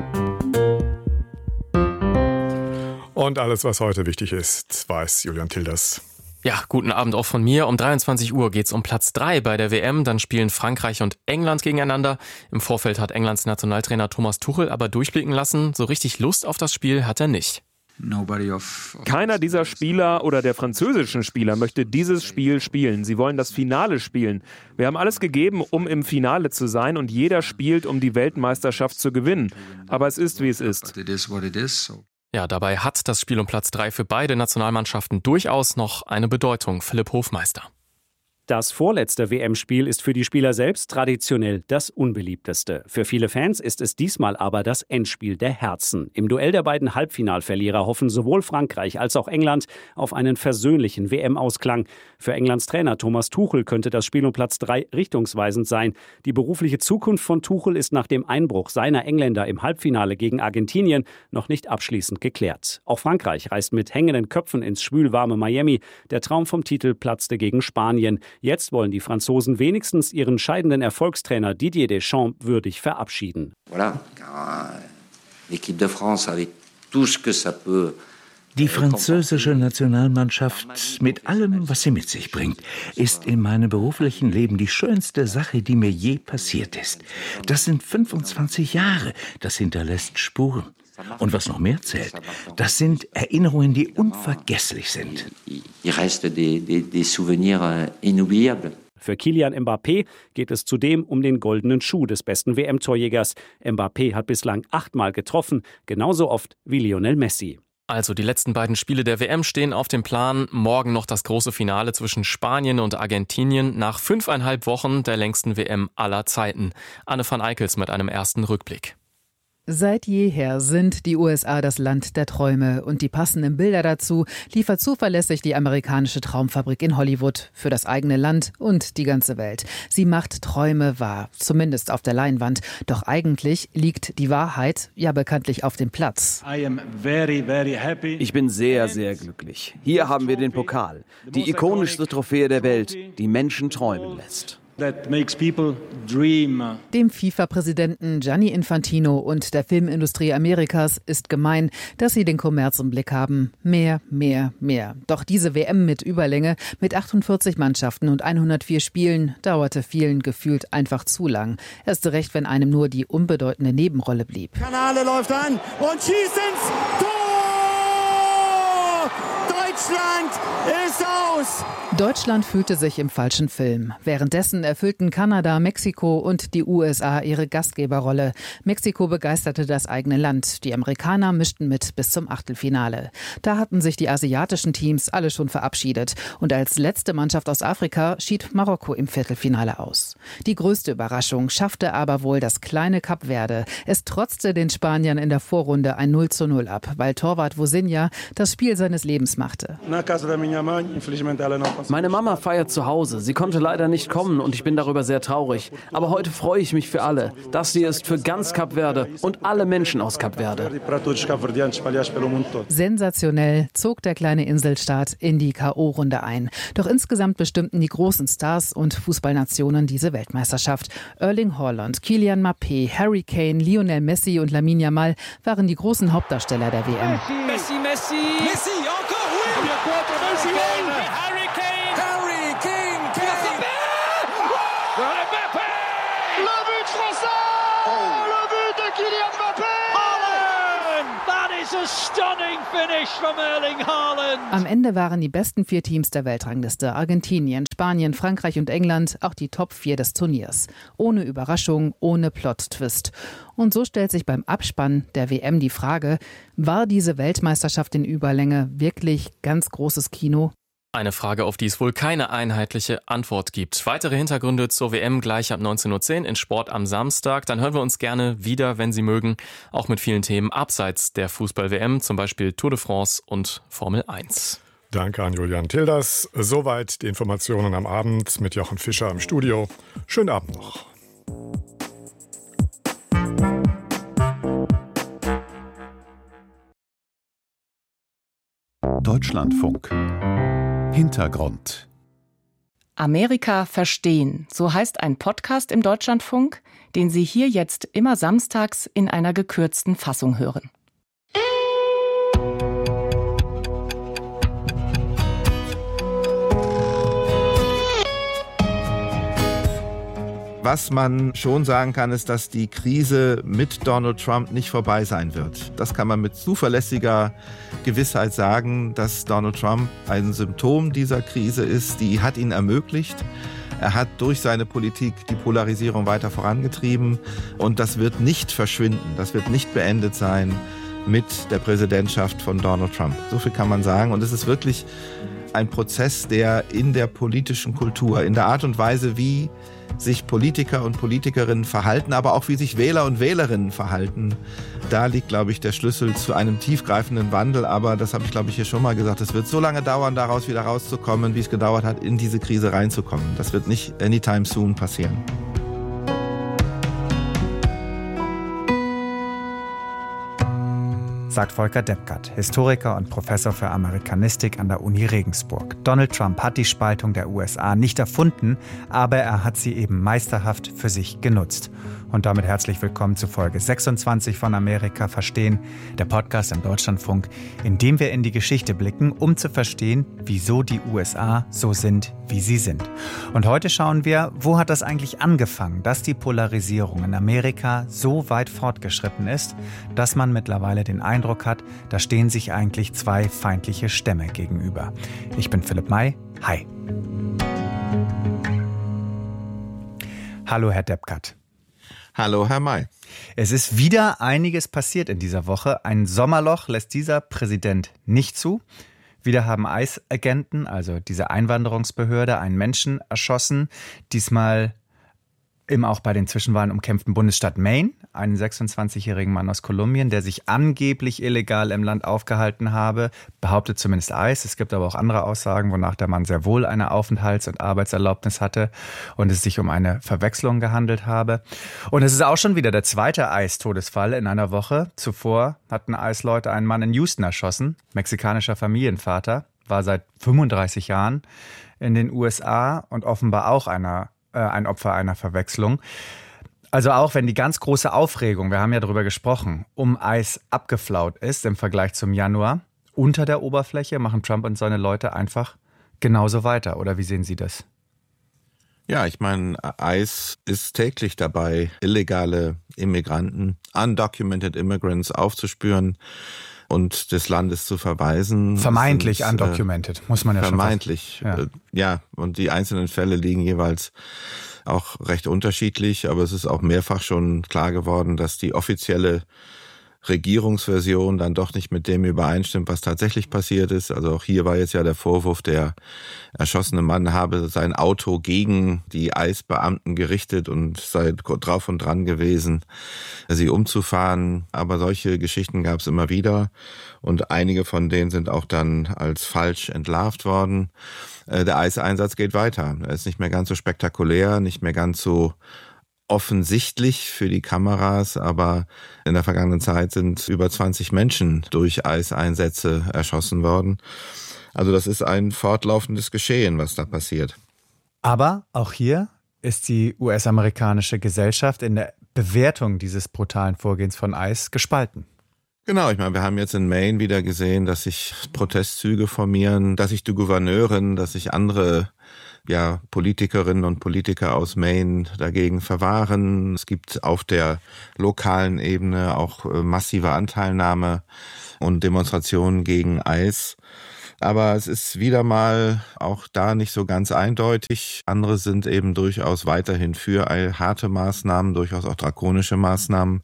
Und alles, was heute wichtig ist, weiß Julian Tilders. Ja, guten Abend auch von mir. Um 23 Uhr geht's um Platz 3 bei der WM. Dann spielen Frankreich und England gegeneinander. Im Vorfeld hat Englands Nationaltrainer Thomas Tuchel aber durchblicken lassen, so richtig Lust auf das Spiel hat er nicht. Keiner dieser Spieler oder der französischen Spieler möchte dieses Spiel spielen. Sie wollen das Finale spielen. Wir haben alles gegeben, um im Finale zu sein, und jeder spielt, um die Weltmeisterschaft zu gewinnen. Aber es ist, wie es ist. Ja, dabei hat das Spiel um Platz 3 für beide Nationalmannschaften durchaus noch eine Bedeutung. Philipp Hofmeister. Das vorletzte WM-Spiel ist für die Spieler selbst traditionell das unbeliebteste. Für viele Fans ist es diesmal aber das Endspiel der Herzen. Im Duell der beiden Halbfinalverlierer hoffen sowohl Frankreich als auch England auf einen versöhnlichen WM-Ausklang. Für Englands Trainer Thomas Tuchel könnte das Spiel um Platz 3 richtungsweisend sein. Die berufliche Zukunft von Tuchel ist nach dem Einbruch seiner Engländer im Halbfinale gegen Argentinien noch nicht abschließend geklärt. Auch Frankreich reist mit hängenden Köpfen ins schwülwarme Miami. Der Traum vom Titel platzte gegen Spanien. Jetzt wollen die Franzosen wenigstens ihren scheidenden Erfolgstrainer Didier Deschamps würdig verabschieden. Die französische Nationalmannschaft mit allem, was sie mit sich bringt, ist in meinem beruflichen Leben die schönste Sache, die mir je passiert ist. Das sind 25 Jahre, das hinterlässt Spuren. Und was noch mehr zählt, das sind Erinnerungen, die unvergesslich sind. Für Kylian Mbappé geht es zudem um den goldenen Schuh des besten WM-Torjägers. Mbappé hat bislang 8-mal getroffen, genauso oft wie Lionel Messi. Also die letzten beiden Spiele der WM stehen auf dem Plan. Morgen noch das große Finale zwischen Spanien und Argentinien nach 5,5 Wochen der längsten WM aller Zeiten. Anne van Eickels mit einem ersten Rückblick. Seit jeher sind die USA das Land der Träume und die passenden Bilder dazu liefert zuverlässig die amerikanische Traumfabrik in Hollywood für das eigene Land und die ganze Welt. Sie macht Träume wahr, zumindest auf der Leinwand. Doch eigentlich liegt die Wahrheit ja bekanntlich auf dem Platz. Ich bin sehr, sehr glücklich. Hier haben wir den Pokal, die ikonischste Trophäe der Welt, die Menschen träumen lässt. Dem FIFA-Präsidenten Gianni Infantino und der Filmindustrie Amerikas ist gemein, dass sie den Kommerz im Blick haben. Mehr, mehr, mehr. Doch diese WM mit Überlänge, mit 48 Mannschaften und 104 Spielen, dauerte vielen gefühlt einfach zu lang. Erst recht, wenn einem nur die unbedeutende Nebenrolle blieb. Kanale läuft an und schießt ins Tor! Deutschland ist aus! Deutschland fühlte sich im falschen Film. Währenddessen erfüllten Kanada, Mexiko und die USA ihre Gastgeberrolle. Mexiko begeisterte das eigene Land. Die Amerikaner mischten mit bis zum Achtelfinale. Da hatten sich die asiatischen Teams alle schon verabschiedet. Und als letzte Mannschaft aus Afrika schied Marokko im Viertelfinale aus. Die größte Überraschung schaffte aber wohl das kleine Kap Verde. Es trotzte den Spaniern in der Vorrunde ein 0:0 ab, weil Torwart Vozinha das Spiel seines Lebens machte. Grüße. Meine Mama feiert zu Hause. Sie konnte leider nicht kommen und ich bin darüber sehr traurig. Aber heute freue ich mich für alle. Das hier ist für ganz Kap Verde und alle Menschen aus Kap Verde. Sensationell zog der kleine Inselstaat in die K.O.-Runde ein. Doch insgesamt bestimmten die großen Stars und Fußballnationen diese Weltmeisterschaft. Erling Haaland, Kylian Mbappé, Harry Kane, Lionel Messi und Lamine Yamal waren die großen Hauptdarsteller der WM. Messi, encore, oui! Messi, Harry Kane! Mbappé! Le but français! Le but de Kylian Mbappé! Haaland! That is a stunning finish from Erling Haaland! Am Ende waren die besten 4 Teams der Weltrangliste, Argentinien, Spanien, Frankreich und England, auch die Top 4 des Turniers. Ohne Überraschung, ohne Plot-Twist. Und so stellt sich beim Abspann der WM die Frage, war diese Weltmeisterschaft in Überlänge wirklich ganz großes Kino? Eine Frage, auf die es wohl keine einheitliche Antwort gibt. Weitere Hintergründe zur WM gleich ab 19.10 Uhr in Sport am Samstag. Dann hören wir uns gerne wieder, wenn Sie mögen, auch mit vielen Themen abseits der Fußball-WM, zum Beispiel Tour de France und Formel 1. Danke an Julian Tilders. Soweit die Informationen am Abend mit Jochen Fischer im Studio. Schönen Abend noch. Deutschlandfunk. Hintergrund. Amerika verstehen, so heißt ein Podcast im Deutschlandfunk, den Sie hier jetzt immer samstags in einer gekürzten Fassung hören. Was man schon sagen kann, ist, dass die Krise mit Donald Trump nicht vorbei sein wird. Das kann man mit zuverlässiger Gewissheit sagen, dass Donald Trump ein Symptom dieser Krise ist. Die hat ihn ermöglicht. Er hat durch seine Politik die Polarisierung weiter vorangetrieben. Und das wird nicht verschwinden. Das wird nicht beendet sein mit der Präsidentschaft von Donald Trump. So viel kann man sagen. Und es ist wirklich ein Prozess, der in der politischen Kultur, in der Art und Weise, wie sich Politiker und Politikerinnen verhalten, aber auch wie sich Wähler und Wählerinnen verhalten. Da liegt, glaube ich, der Schlüssel zu einem tiefgreifenden Wandel. Aber das habe ich, glaube ich, hier schon mal gesagt. Es wird so lange dauern, daraus wieder rauszukommen, wie es gedauert hat, in diese Krise reinzukommen. Das wird nicht anytime soon passieren. Sagt Volker Deppkert, Historiker und Professor für Amerikanistik an der Uni Regensburg. Donald Trump hat die Spaltung der USA nicht erfunden, aber er hat sie eben meisterhaft für sich genutzt. Und damit herzlich willkommen zu Folge 26 von Amerika verstehen, der Podcast im Deutschlandfunk, in dem wir in die Geschichte blicken, um zu verstehen, wieso die USA so sind, wie sie sind. Und heute schauen wir, wo hat das eigentlich angefangen, dass die Polarisierung in Amerika so weit fortgeschritten ist, dass man mittlerweile den Eindruck hat, da stehen sich eigentlich 2 feindliche Stämme gegenüber. Ich bin Philipp May. Hi. Hallo, Herr Deppkert. Hallo, Herr May. Es ist wieder einiges passiert in dieser Woche. Ein Sommerloch lässt dieser Präsident nicht zu. Wieder haben ICE-Agenten, also diese Einwanderungsbehörde, einen Menschen erschossen. Diesmal im auch bei den Zwischenwahlen umkämpften Bundesstaat Maine, einen 26-jährigen Mann aus Kolumbien, der sich angeblich illegal im Land aufgehalten habe, behauptet zumindest ICE. Es gibt aber auch andere Aussagen, wonach der Mann sehr wohl eine Aufenthalts- und Arbeitserlaubnis hatte und es sich um eine Verwechslung gehandelt habe. Und es ist auch schon wieder der zweite ICE-Todesfall in einer Woche. Zuvor hatten ICE-Leute einen Mann in Houston erschossen, mexikanischer Familienvater, war seit 35 Jahren in den USA und offenbar auch ein Opfer einer Verwechslung. Also auch wenn die ganz große Aufregung, wir haben ja darüber gesprochen, um ICE abgeflaut ist im Vergleich zum Januar, unter der Oberfläche machen Trump und seine Leute einfach genauso weiter. Oder wie sehen Sie das? Ja, ich meine, ICE ist täglich dabei, illegale Immigranten, undocumented immigrants aufzuspüren und des Landes zu verweisen. Vermeintlich undocumented, muss man ja schon sagen. Vermeintlich, ja. Und die einzelnen Fälle liegen jeweils auch recht unterschiedlich, aber es ist auch mehrfach schon klar geworden, dass die offizielle Regierungsversion dann doch nicht mit dem übereinstimmt, was tatsächlich passiert ist. Also auch hier war jetzt ja der Vorwurf, der erschossene Mann habe sein Auto gegen die Eisbeamten gerichtet und sei drauf und dran gewesen, sie umzufahren. Aber solche Geschichten gab es immer wieder und einige von denen sind auch dann als falsch entlarvt worden. Der Eiseinsatz geht weiter. Er ist nicht mehr ganz so spektakulär, nicht mehr ganz so offensichtlich für die Kameras, aber in der vergangenen Zeit sind über 20 Menschen durch Eiseinsätze erschossen worden. Also das ist ein fortlaufendes Geschehen, was da passiert. Aber auch hier ist die US-amerikanische Gesellschaft in der Bewertung dieses brutalen Vorgehens von ICE gespalten. Genau, ich meine, wir haben jetzt in Maine wieder gesehen, dass sich Protestzüge formieren, dass sich die Gouverneurin, dass sich andere Politikerinnen und Politiker aus Maine dagegen verwahren. Es gibt auf der lokalen Ebene auch massive Anteilnahme und Demonstrationen gegen ICE. Aber es ist wieder mal auch da nicht so ganz eindeutig. Andere sind eben durchaus weiterhin für harte Maßnahmen, durchaus auch drakonische Maßnahmen.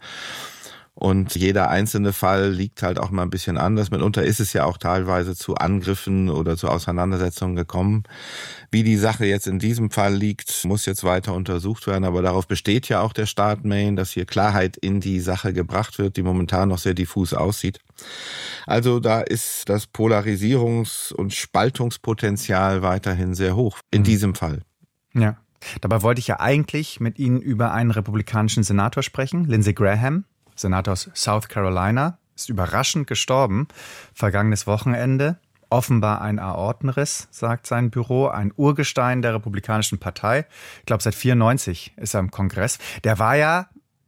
Und jeder einzelne Fall liegt halt auch mal ein bisschen anders. Mitunter ist es ja auch teilweise zu Angriffen oder zu Auseinandersetzungen gekommen. Wie die Sache jetzt in diesem Fall liegt, muss jetzt weiter untersucht werden. Aber darauf besteht ja auch der Staat Maine, dass hier Klarheit in die Sache gebracht wird, die momentan noch sehr diffus aussieht. Also da ist das Polarisierungs- und Spaltungspotenzial weiterhin sehr hoch in diesem Fall. Ja, dabei wollte ich ja eigentlich mit Ihnen über einen republikanischen Senator sprechen, Lindsey Graham. Senator aus South Carolina, ist überraschend gestorben, vergangenes Wochenende. Offenbar ein Aortenriss, sagt sein Büro, ein Urgestein der Republikanischen Partei. Ich glaube, seit 1994 ist er im Kongress. Der war ja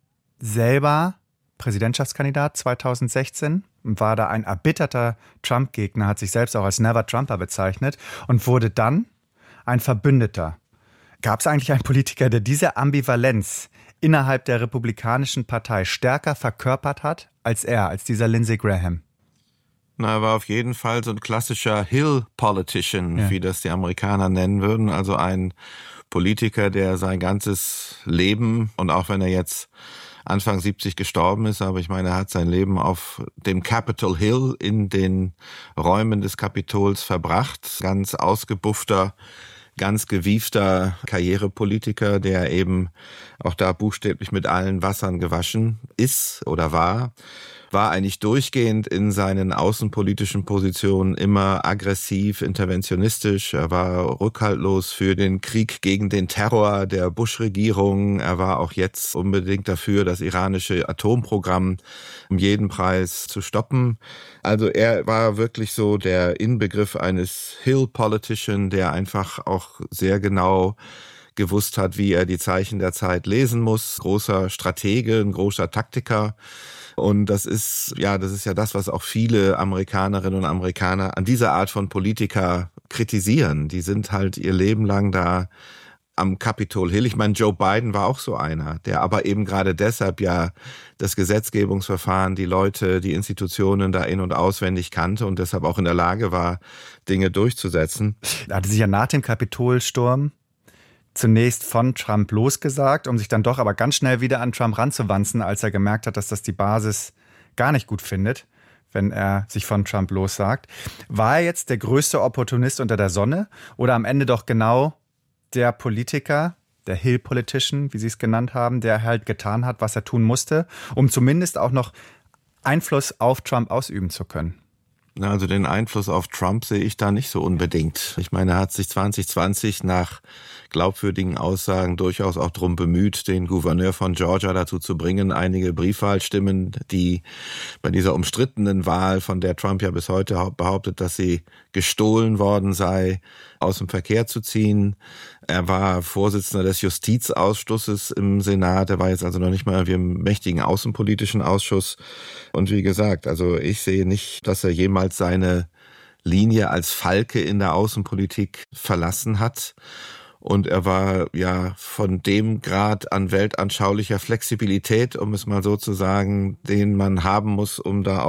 selber Präsidentschaftskandidat 2016 und war da ein erbitterter Trump-Gegner, hat sich selbst auch als Never-Trumper bezeichnet und wurde dann ein Verbündeter. Gab es eigentlich einen Politiker, der diese Ambivalenz innerhalb der Republikanischen Partei stärker verkörpert hat als dieser Lindsey Graham? Na, er war auf jeden Fall so ein klassischer Hill-Politician, wie das die Amerikaner nennen würden. Also ein Politiker, der sein ganzes Leben, und auch wenn er jetzt Anfang 70 gestorben ist, aber ich meine, er hat sein Leben auf dem Capitol Hill in den Räumen des Kapitols verbracht. Ganz ausgebuffter, ganz gewiefter Karrierepolitiker, der eben auch da buchstäblich mit allen Wassern gewaschen ist oder war eigentlich durchgehend in seinen außenpolitischen Positionen immer aggressiv, interventionistisch. Er war rückhaltlos für den Krieg gegen den Terror der Bush-Regierung. Er war auch jetzt unbedingt dafür, das iranische Atomprogramm um jeden Preis zu stoppen. Also er war wirklich so der Inbegriff eines Hill-Politician, der einfach auch sehr genau gewusst hat, wie er die Zeichen der Zeit lesen muss. Großer Stratege, ein großer Taktiker. Und das ist ja das, was auch viele Amerikanerinnen und Amerikaner an dieser Art von Politiker kritisieren. Die sind halt ihr Leben lang da am Capitol Hill. Ich meine, Joe Biden war auch so einer, der aber eben gerade deshalb ja das Gesetzgebungsverfahren, die Leute, die Institutionen da in- und auswendig kannte und deshalb auch in der Lage war, Dinge durchzusetzen. Er hatte sich ja nach dem Kapitolsturm zunächst von Trump losgesagt, um sich dann doch aber ganz schnell wieder an Trump ranzuwanzen, als er gemerkt hat, dass das die Basis gar nicht gut findet, wenn er sich von Trump lossagt. War er jetzt der größte Opportunist unter der Sonne oder am Ende doch genau der Politiker, der Hill-Politician, wie Sie es genannt haben, der halt getan hat, was er tun musste, um zumindest auch noch Einfluss auf Trump ausüben zu können? Also den Einfluss auf Trump sehe ich da nicht so unbedingt. Ich meine, er hat sich 2020 nach glaubwürdigen Aussagen durchaus auch darum bemüht, den Gouverneur von Georgia dazu zu bringen, einige Briefwahlstimmen, die bei dieser umstrittenen Wahl, von der Trump ja bis heute behauptet, dass sie gestohlen worden sei, aus dem Verkehr zu ziehen. Er war Vorsitzender des Justizausschusses im Senat. Er war jetzt also noch nicht mal im mächtigen außenpolitischen Ausschuss. Und wie gesagt, also ich sehe nicht, dass er jemals seine Linie als Falke in der Außenpolitik verlassen hat. Und er war ja von dem Grad an weltanschaulicher Flexibilität, um es mal so zu sagen, den man haben muss, um da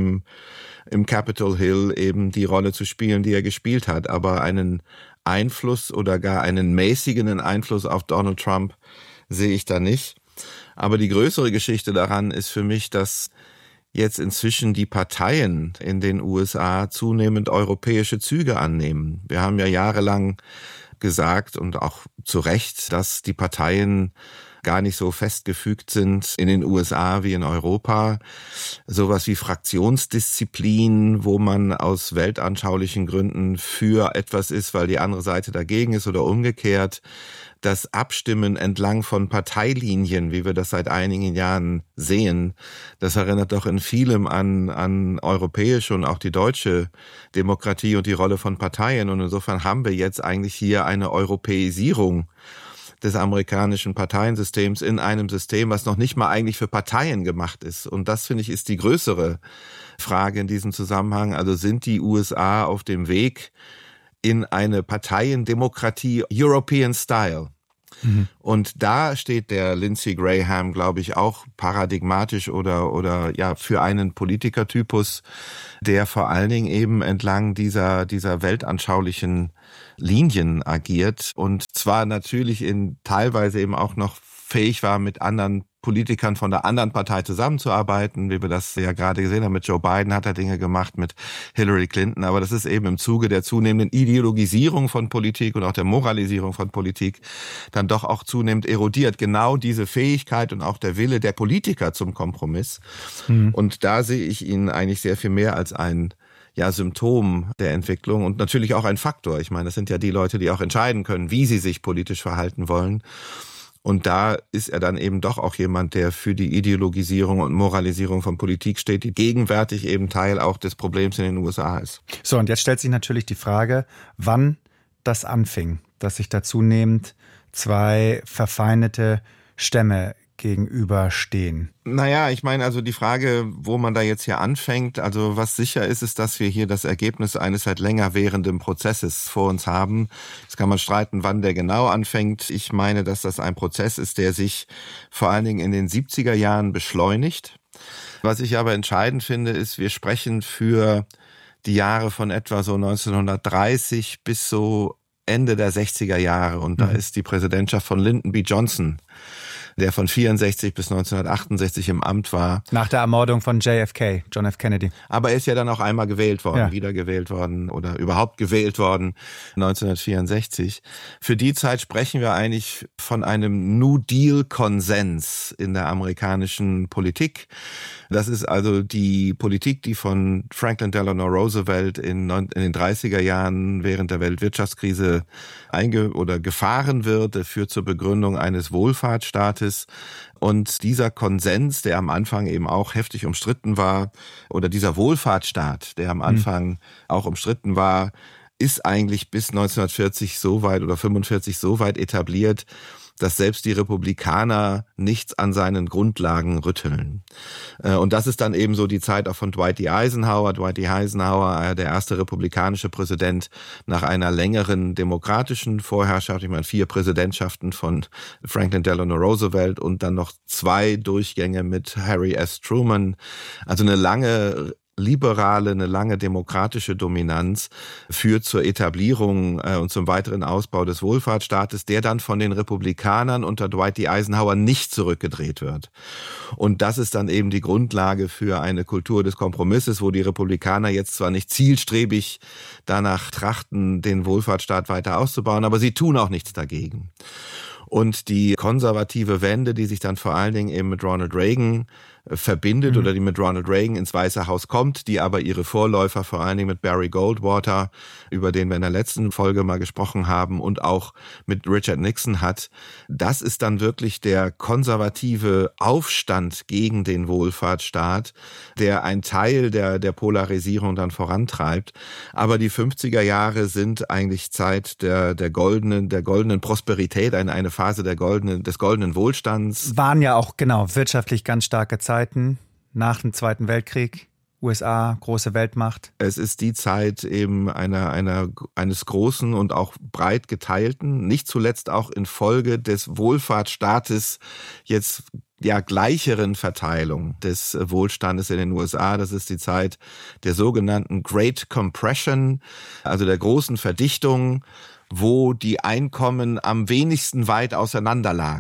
im Capitol Hill eben die Rolle zu spielen, die er gespielt hat. Aber einen Einfluss oder gar einen mäßigen Einfluss auf Donald Trump sehe ich da nicht. Aber die größere Geschichte daran ist für mich, dass jetzt inzwischen die Parteien in den USA zunehmend europäische Züge annehmen. Wir haben ja jahrelang gesagt und auch zu Recht, dass die Parteien gar nicht so festgefügt sind in den USA wie in Europa. Sowas wie Fraktionsdisziplin, wo man aus weltanschaulichen Gründen für etwas ist, weil die andere Seite dagegen ist oder umgekehrt. Das Abstimmen entlang von Parteilinien, wie wir das seit einigen Jahren sehen, das erinnert doch in vielem an europäische und auch die deutsche Demokratie und die Rolle von Parteien. Und insofern haben wir jetzt eigentlich hier eine Europäisierung des amerikanischen Parteiensystems in einem System, was noch nicht mal eigentlich für Parteien gemacht ist. Und das, finde ich, ist die größere Frage in diesem Zusammenhang. Also sind die USA auf dem Weg in eine Parteiendemokratie European Style? Und da steht der Lindsey Graham, glaube ich, auch paradigmatisch oder ja für einen Politikertypus, der vor allen Dingen eben entlang dieser weltanschaulichen Linien agiert und zwar natürlich teilweise eben auch noch fähig war, mit anderen Politikern von der anderen Partei zusammenzuarbeiten, wie wir das ja gerade gesehen haben. Mit Joe Biden hat er Dinge gemacht, mit Hillary Clinton. Aber das ist eben im Zuge der zunehmenden Ideologisierung von Politik und auch der Moralisierung von Politik dann doch auch zunehmend erodiert. Genau diese Fähigkeit und auch der Wille der Politiker zum Kompromiss. Und da sehe ich ihn eigentlich sehr viel mehr als ein Symptom der Entwicklung und natürlich auch ein Faktor. Ich meine, das sind ja die Leute, die auch entscheiden können, wie sie sich politisch verhalten wollen. Und da ist er dann eben doch auch jemand, der für die Ideologisierung und Moralisierung von Politik steht, die gegenwärtig eben Teil auch des Problems in den USA ist. So, und jetzt stellt sich natürlich die Frage, wann das anfing, dass sich da zunehmend zwei verfeindete Stämme gegenüberstehen. Naja, ich meine, also die Frage, wo man da jetzt hier anfängt, also was sicher ist, ist, dass wir hier das Ergebnis eines seit länger währenden Prozesses vor uns haben. Jetzt kann man streiten, wann der genau anfängt. Ich meine, dass das ein Prozess ist, der sich vor allen Dingen in den 70er Jahren beschleunigt. Was ich aber entscheidend finde, ist, wir sprechen für die Jahre von etwa so 1930 bis so Ende der 60er Jahre. Und da ist die Präsidentschaft von Lyndon B. Johnson, der von 64 bis 1968 im Amt war. Nach der Ermordung von JFK, John F. Kennedy. Aber er ist ja dann auch einmal gewählt worden, wiedergewählt worden oder überhaupt gewählt worden 1964. Für die Zeit sprechen wir eigentlich von einem New Deal-Konsens in der amerikanischen Politik. Das ist also die Politik, die von Franklin Delano Roosevelt in den 30er Jahren während der Weltwirtschaftskrise gefahren wird. Der führt zur Begründung eines Wohlfahrtsstaates. Und dieser Konsens, der am Anfang eben auch heftig umstritten war, oder dieser Wohlfahrtsstaat, der am Anfang auch umstritten war, ist eigentlich bis 1940 so weit oder 45 so weit etabliert, dass selbst die Republikaner nichts an seinen Grundlagen rütteln. Und das ist dann eben so die Zeit auch von Dwight D. Eisenhower. Dwight D. Eisenhower, der erste republikanische Präsident nach einer längeren demokratischen Vorherrschaft. Ich meine, 4 Präsidentschaften von Franklin Delano Roosevelt und dann noch 2 Durchgänge mit Harry S. Truman. Also eine lange demokratische Dominanz führt zur Etablierung und zum weiteren Ausbau des Wohlfahrtsstaates, der dann von den Republikanern unter Dwight D. Eisenhower nicht zurückgedreht wird. Und das ist dann eben die Grundlage für eine Kultur des Kompromisses, wo die Republikaner jetzt zwar nicht zielstrebig danach trachten, den Wohlfahrtsstaat weiter auszubauen, aber sie tun auch nichts dagegen. Und die konservative Wende, die sich dann vor allen Dingen eben mit Ronald Reagan verbindet oder die mit Ronald Reagan ins Weiße Haus kommt, die aber ihre Vorläufer vor allen Dingen mit Barry Goldwater, über den wir in der letzten Folge mal gesprochen haben, und auch mit Richard Nixon hat, das ist dann wirklich der konservative Aufstand gegen den Wohlfahrtsstaat, der ein Teil der Polarisierung dann vorantreibt. Aber die 50er Jahre sind eigentlich Zeit der goldenen Prosperität, eine Phase des goldenen Wohlstands. Waren ja auch, wirtschaftlich ganz starke Zeiten nach dem Zweiten Weltkrieg. USA, große Weltmacht. Es ist die Zeit eben eines großen und auch breit geteilten, nicht zuletzt auch infolge des Wohlfahrtsstaates jetzt gleicheren Verteilung des Wohlstandes in den USA. Das ist die Zeit der sogenannten Great Compression, also der großen Verdichtung, wo die Einkommen am wenigsten weit auseinander lagen.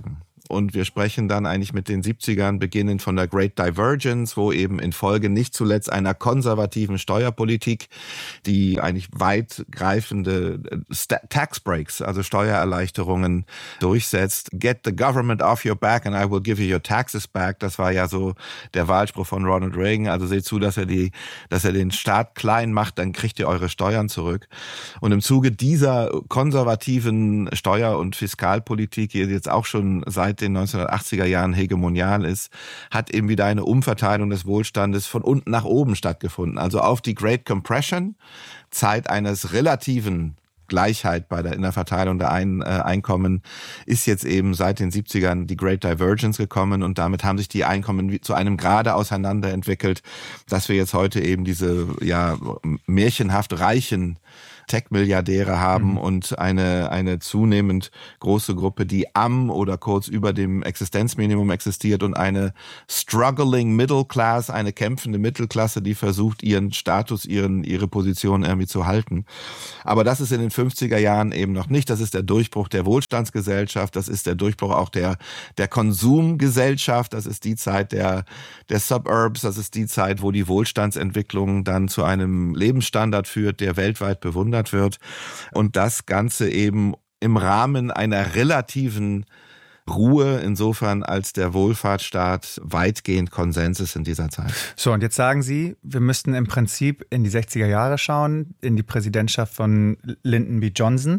Und wir sprechen dann eigentlich mit den 70ern beginnend von der Great Divergence, wo eben in Folge nicht zuletzt einer konservativen Steuerpolitik, die eigentlich weitgreifende Tax Breaks, also Steuererleichterungen durchsetzt. Get the government off your back and I will give you your taxes back. Das war ja so der Wahlspruch von Ronald Reagan. Also seht zu, dass er den Staat klein macht, dann kriegt ihr eure Steuern zurück. Und im Zuge dieser konservativen Steuer- und Fiskalpolitik, die jetzt auch schon seit den 1980er Jahren hegemonial ist, hat eben wieder eine Umverteilung des Wohlstandes von unten nach oben stattgefunden. Also auf die Great Compression, Zeit eines relativen Gleichheit in der Verteilung der Einkommen, ist jetzt eben seit den 70ern die Great Divergence gekommen und damit haben sich die Einkommen zu einem Grade auseinander entwickelt, dass wir jetzt heute eben diese märchenhaft reichen Tech-Milliardäre haben und eine zunehmend große Gruppe, die am oder kurz über dem Existenzminimum existiert und eine struggling Middle Class, eine kämpfende Mittelklasse, die versucht, ihren Status, ihre Position irgendwie zu halten. Aber das ist in den 50er Jahren eben noch nicht. Das ist der Durchbruch der Wohlstandsgesellschaft, das ist der Durchbruch auch der Konsumgesellschaft, das ist die Zeit der Suburbs, das ist die Zeit, wo die Wohlstandsentwicklung dann zu einem Lebensstandard führt, der weltweit bewundert wird und das Ganze eben im Rahmen einer relativen Ruhe, insofern als der Wohlfahrtsstaat weitgehend Konsens ist in dieser Zeit. So, und jetzt sagen Sie, wir müssten im Prinzip in die 60er Jahre schauen, in die Präsidentschaft von Lyndon B. Johnson,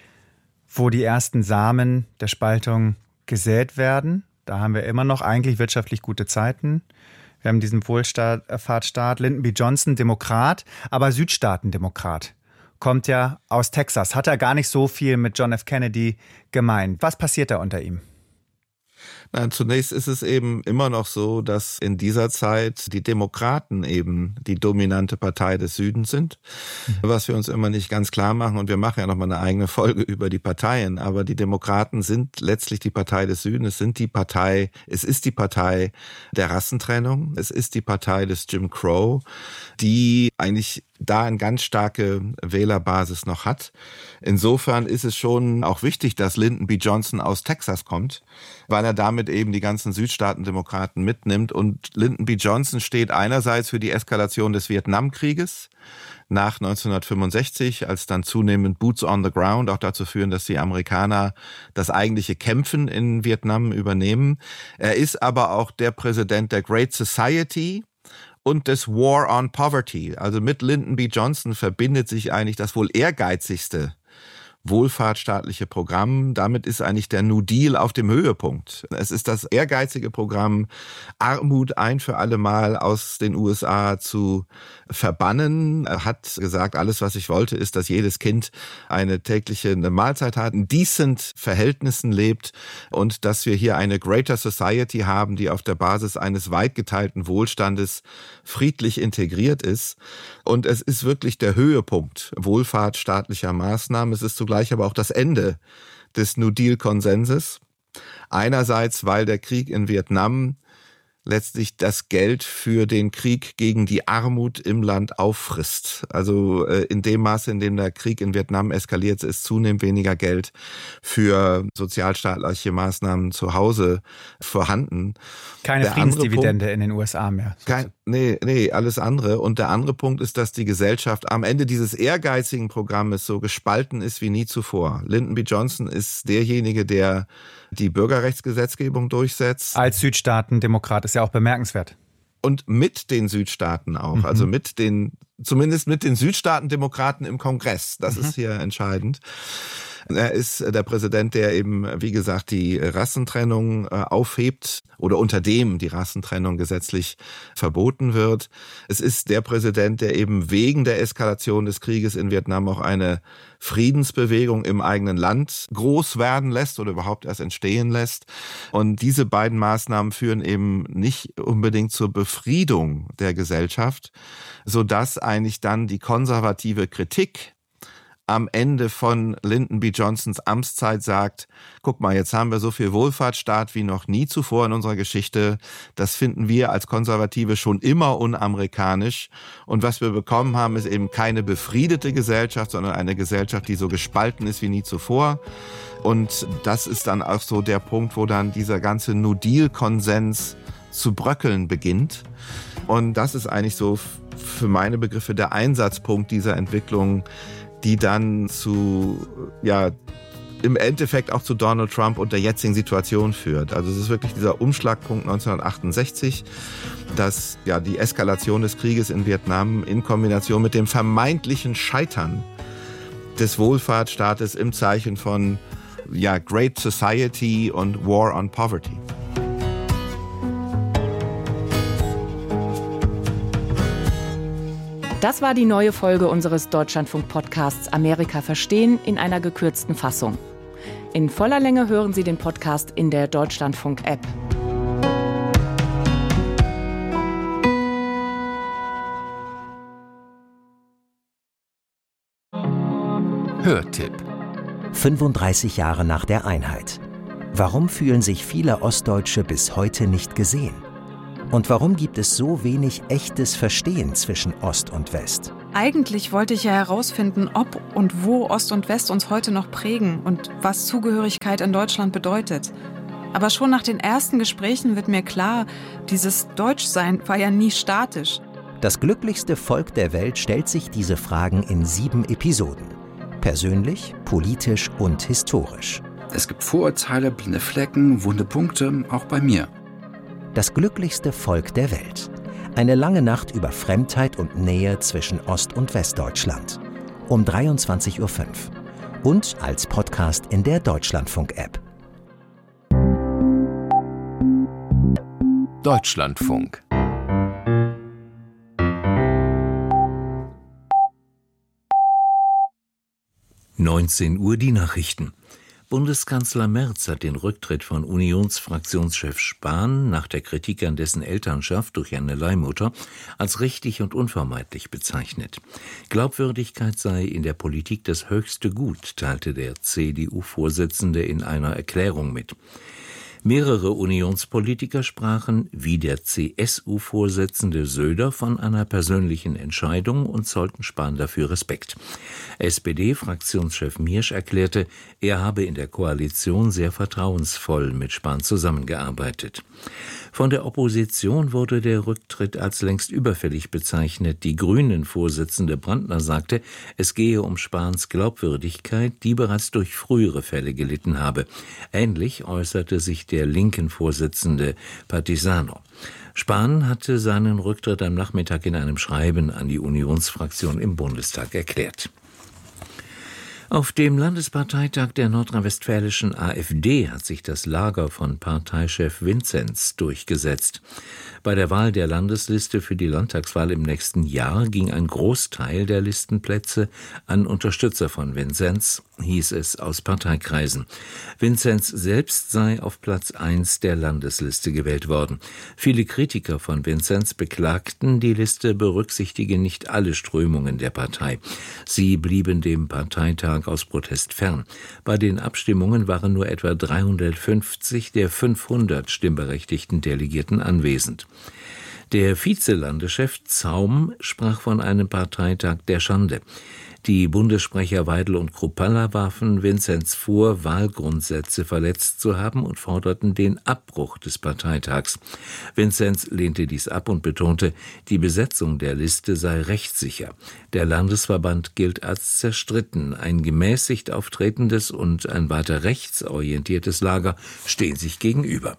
wo die ersten Samen der Spaltung gesät werden. Da haben wir immer noch eigentlich wirtschaftlich gute Zeiten. Wir haben diesen Wohlfahrtsstaat. Lyndon B. Johnson, Demokrat, aber Südstaatendemokrat. Kommt ja aus Texas. Hat er gar nicht so viel mit John F. Kennedy gemeint. Was passiert da unter ihm? Nein, zunächst ist es eben immer noch so, dass in dieser Zeit die Demokraten eben die dominante Partei des Südens sind, was wir uns immer nicht ganz klar machen. Und wir machen ja noch mal eine eigene Folge über die Parteien. Aber die Demokraten sind letztlich die Partei des Südens. Es ist die Partei der Rassentrennung. Es ist die Partei des Jim Crow, die eigentlich da eine ganz starke Wählerbasis noch hat. Insofern ist es schon auch wichtig, dass Lyndon B. Johnson aus Texas kommt, weil er damit eben die ganzen Südstaatendemokraten mitnimmt. Und Lyndon B. Johnson steht einerseits für die Eskalation des Vietnamkrieges nach 1965, als dann zunehmend Boots on the Ground auch dazu führen, dass die Amerikaner das eigentliche Kämpfen in Vietnam übernehmen. Er ist aber auch der Präsident der Great Society und des War on Poverty. Also mit Lyndon B. Johnson verbindet sich eigentlich das wohl ehrgeizigste wohlfahrtsstaatliche Programm. Damit ist eigentlich der New Deal auf dem Höhepunkt. Es ist das ehrgeizige Programm, Armut ein für alle Mal aus den USA zu verbannen. Er hat gesagt, alles, was ich wollte, ist, dass jedes Kind eine tägliche Mahlzeit hat, in decent Verhältnissen lebt und dass wir hier eine Greater Society haben, die auf der Basis eines weit geteilten Wohlstandes friedlich integriert ist. Und es ist wirklich der Höhepunkt wohlfahrtsstaatlicher Maßnahmen. Es ist zugleich aber auch das Ende des New Deal-Konsenses. Einerseits, weil der Krieg in Vietnam letztlich das Geld für den Krieg gegen die Armut im Land auffrisst. Also in dem Maße, in dem der Krieg in Vietnam eskaliert, ist zunehmend weniger Geld für sozialstaatliche Maßnahmen zu Hause vorhanden. Keine Friedensdividende in den USA mehr. Nee, alles andere. Und der andere Punkt ist, dass die Gesellschaft am Ende dieses ehrgeizigen Programmes so gespalten ist wie nie zuvor. Lyndon B. Johnson ist derjenige, der die Bürgerrechtsgesetzgebung durchsetzt. Als Südstaatendemokrat ist ja auch bemerkenswert. Und mit den Südstaaten auch, also zumindest mit den Südstaatendemokraten im Kongress. Das ist hier entscheidend. Er ist der Präsident, der eben, wie gesagt, die Rassentrennung aufhebt oder unter dem die Rassentrennung gesetzlich verboten wird. Es ist der Präsident, der eben wegen der Eskalation des Krieges in Vietnam auch eine Friedensbewegung im eigenen Land groß werden lässt oder überhaupt erst entstehen lässt. Und diese beiden Maßnahmen führen eben nicht unbedingt zur Befriedung der Gesellschaft, sodass eigentlich dann die konservative Kritik am Ende von Lyndon B. Johnsons Amtszeit sagt, guck mal, jetzt haben wir so viel Wohlfahrtsstaat wie noch nie zuvor in unserer Geschichte. Das finden wir als Konservative schon immer unamerikanisch. Und was wir bekommen haben, ist eben keine befriedete Gesellschaft, sondern eine Gesellschaft, die so gespalten ist wie nie zuvor. Und das ist dann auch so der Punkt, wo dann dieser ganze New Deal-Konsens zu bröckeln beginnt. Und das ist eigentlich so für meine Begriffe der Einsatzpunkt dieser Entwicklung, die dann im Endeffekt auch zu Donald Trump und der jetzigen Situation führt. Also es ist wirklich dieser Umschlagpunkt 1968, dass die Eskalation des Krieges in Vietnam in Kombination mit dem vermeintlichen Scheitern des Wohlfahrtsstaates im Zeichen von Great Society und War on Poverty. Das war die neue Folge unseres Deutschlandfunk-Podcasts Amerika verstehen in einer gekürzten Fassung. In voller Länge hören Sie den Podcast in der Deutschlandfunk-App. Hörtipp: 35 Jahre nach der Einheit. Warum fühlen sich viele Ostdeutsche bis heute nicht gesehen? Und warum gibt es so wenig echtes Verstehen zwischen Ost und West? Eigentlich wollte ich ja herausfinden, ob und wo Ost und West uns heute noch prägen und was Zugehörigkeit in Deutschland bedeutet. Aber schon nach den ersten Gesprächen wird mir klar, dieses Deutschsein war ja nie statisch. Das glücklichste Volk der Welt stellt sich diese Fragen in 7 Episoden. Persönlich, politisch und historisch. Es gibt Vorurteile, blinde Flecken, wunde Punkte, auch bei mir. Das glücklichste Volk der Welt. Eine lange Nacht über Fremdheit und Nähe zwischen Ost- und Westdeutschland. Um 23:05 Uhr. Und als Podcast in der Deutschlandfunk-App. Deutschlandfunk. Uhr die Nachrichten. Bundeskanzler Merz hat den Rücktritt von Unionsfraktionschef Spahn nach der Kritik an dessen Elternschaft durch eine Leihmutter als richtig und unvermeidlich bezeichnet. Glaubwürdigkeit sei in der Politik das höchste Gut, teilte der CDU-Vorsitzende in einer Erklärung mit. Mehrere Unionspolitiker sprachen, wie der CSU-Vorsitzende Söder, von einer persönlichen Entscheidung und zollten Spahn dafür Respekt. SPD-Fraktionschef Miersch erklärte, er habe in der Koalition sehr vertrauensvoll mit Spahn zusammengearbeitet. Von der Opposition wurde der Rücktritt als längst überfällig bezeichnet. Die Grünen-Vorsitzende Brandner sagte, es gehe um Spahns Glaubwürdigkeit, die bereits durch frühere Fälle gelitten habe. Ähnlich äußerte sich der linken Vorsitzende Partisano. Spahn hatte seinen Rücktritt am Nachmittag in einem Schreiben an die Unionsfraktion im Bundestag erklärt. Auf dem Landesparteitag der nordrhein-westfälischen AfD hat sich das Lager von Parteichef Vinzenz durchgesetzt. Bei der Wahl der Landesliste für die Landtagswahl im nächsten Jahr ging ein Großteil der Listenplätze an Unterstützer von Vinzenz, hieß es aus Parteikreisen. Vinzenz selbst sei auf Platz 1 der Landesliste gewählt worden. Viele Kritiker von Vinzenz beklagten, die Liste berücksichtige nicht alle Strömungen der Partei. Sie blieben dem Parteitag aus Protest fern. Bei den Abstimmungen waren nur etwa 350 der 500 stimmberechtigten Delegierten anwesend. Der Vizelandeschef Zaum sprach von einem Parteitag der Schande. Die Bundessprecher Weidel und Kruppalla warfen Vinzenz vor, Wahlgrundsätze verletzt zu haben und forderten den Abbruch des Parteitags. Vinzenz lehnte dies ab und betonte, die Besetzung der Liste sei rechtssicher. Der Landesverband gilt als zerstritten. Ein gemäßigt auftretendes und ein weiter rechtsorientiertes Lager stehen sich gegenüber.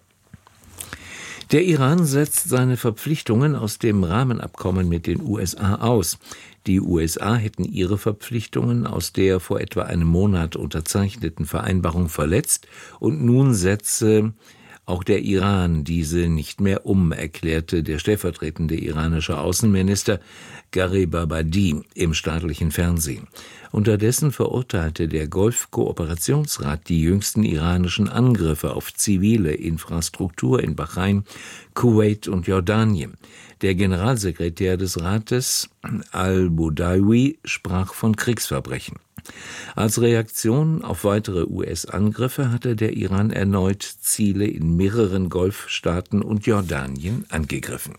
Der Iran setzt seine Verpflichtungen aus dem Rahmenabkommen mit den USA aus. Die USA hätten ihre Verpflichtungen aus der vor etwa einem Monat unterzeichneten Vereinbarung verletzt und nun setze auch der Iran diese nicht mehr um, erklärte der stellvertretende iranische Außenminister Gharibabadi im staatlichen Fernsehen. Unterdessen verurteilte der Golf-Kooperationsrat die jüngsten iranischen Angriffe auf zivile Infrastruktur in Bahrain, Kuwait und Jordanien. Der Generalsekretär des Rates, Al-Budawi, sprach von Kriegsverbrechen. Als Reaktion auf weitere US-Angriffe hatte der Iran erneut Ziele in mehreren Golfstaaten und Jordanien angegriffen.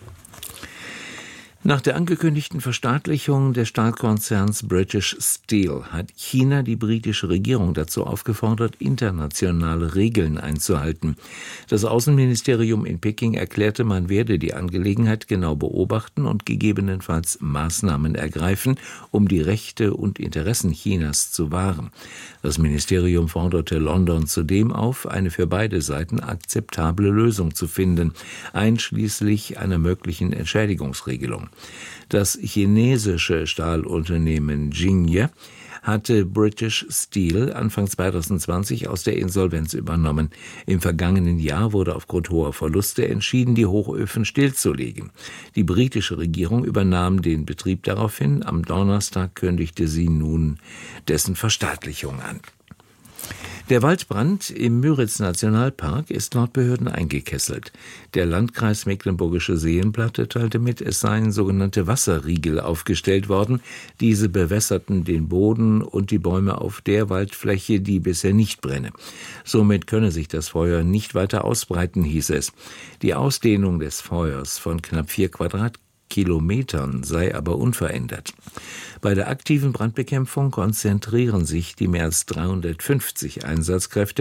Nach der angekündigten Verstaatlichung des Stahlkonzerns British Steel hat China die britische Regierung dazu aufgefordert, internationale Regeln einzuhalten. Das Außenministerium in Peking erklärte, man werde die Angelegenheit genau beobachten und gegebenenfalls Maßnahmen ergreifen, um die Rechte und Interessen Chinas zu wahren. Das Ministerium forderte London zudem auf, eine für beide Seiten akzeptable Lösung zu finden, einschließlich einer möglichen Entschädigungsregelung. Das chinesische Stahlunternehmen Jinye hatte British Steel Anfang 2020 aus der Insolvenz übernommen. Im vergangenen Jahr wurde aufgrund hoher Verluste entschieden, die Hochöfen stillzulegen. Die britische Regierung übernahm den Betrieb daraufhin. Am Donnerstag kündigte sie nun dessen Verstaatlichung an. Der Waldbrand im Müritz-Nationalpark ist laut Behörden eingekesselt. Der Landkreis Mecklenburgische Seenplatte teilte mit, es seien sogenannte Wasserriegel aufgestellt worden. Diese bewässerten den Boden und die Bäume auf der Waldfläche, die bisher nicht brenne. Somit könne sich das Feuer nicht weiter ausbreiten, hieß es. Die Ausdehnung des Feuers von knapp 4 Quadratkilometern sei aber unverändert. Bei der aktiven Brandbekämpfung konzentrieren sich die mehr als 350 Einsatzkräfte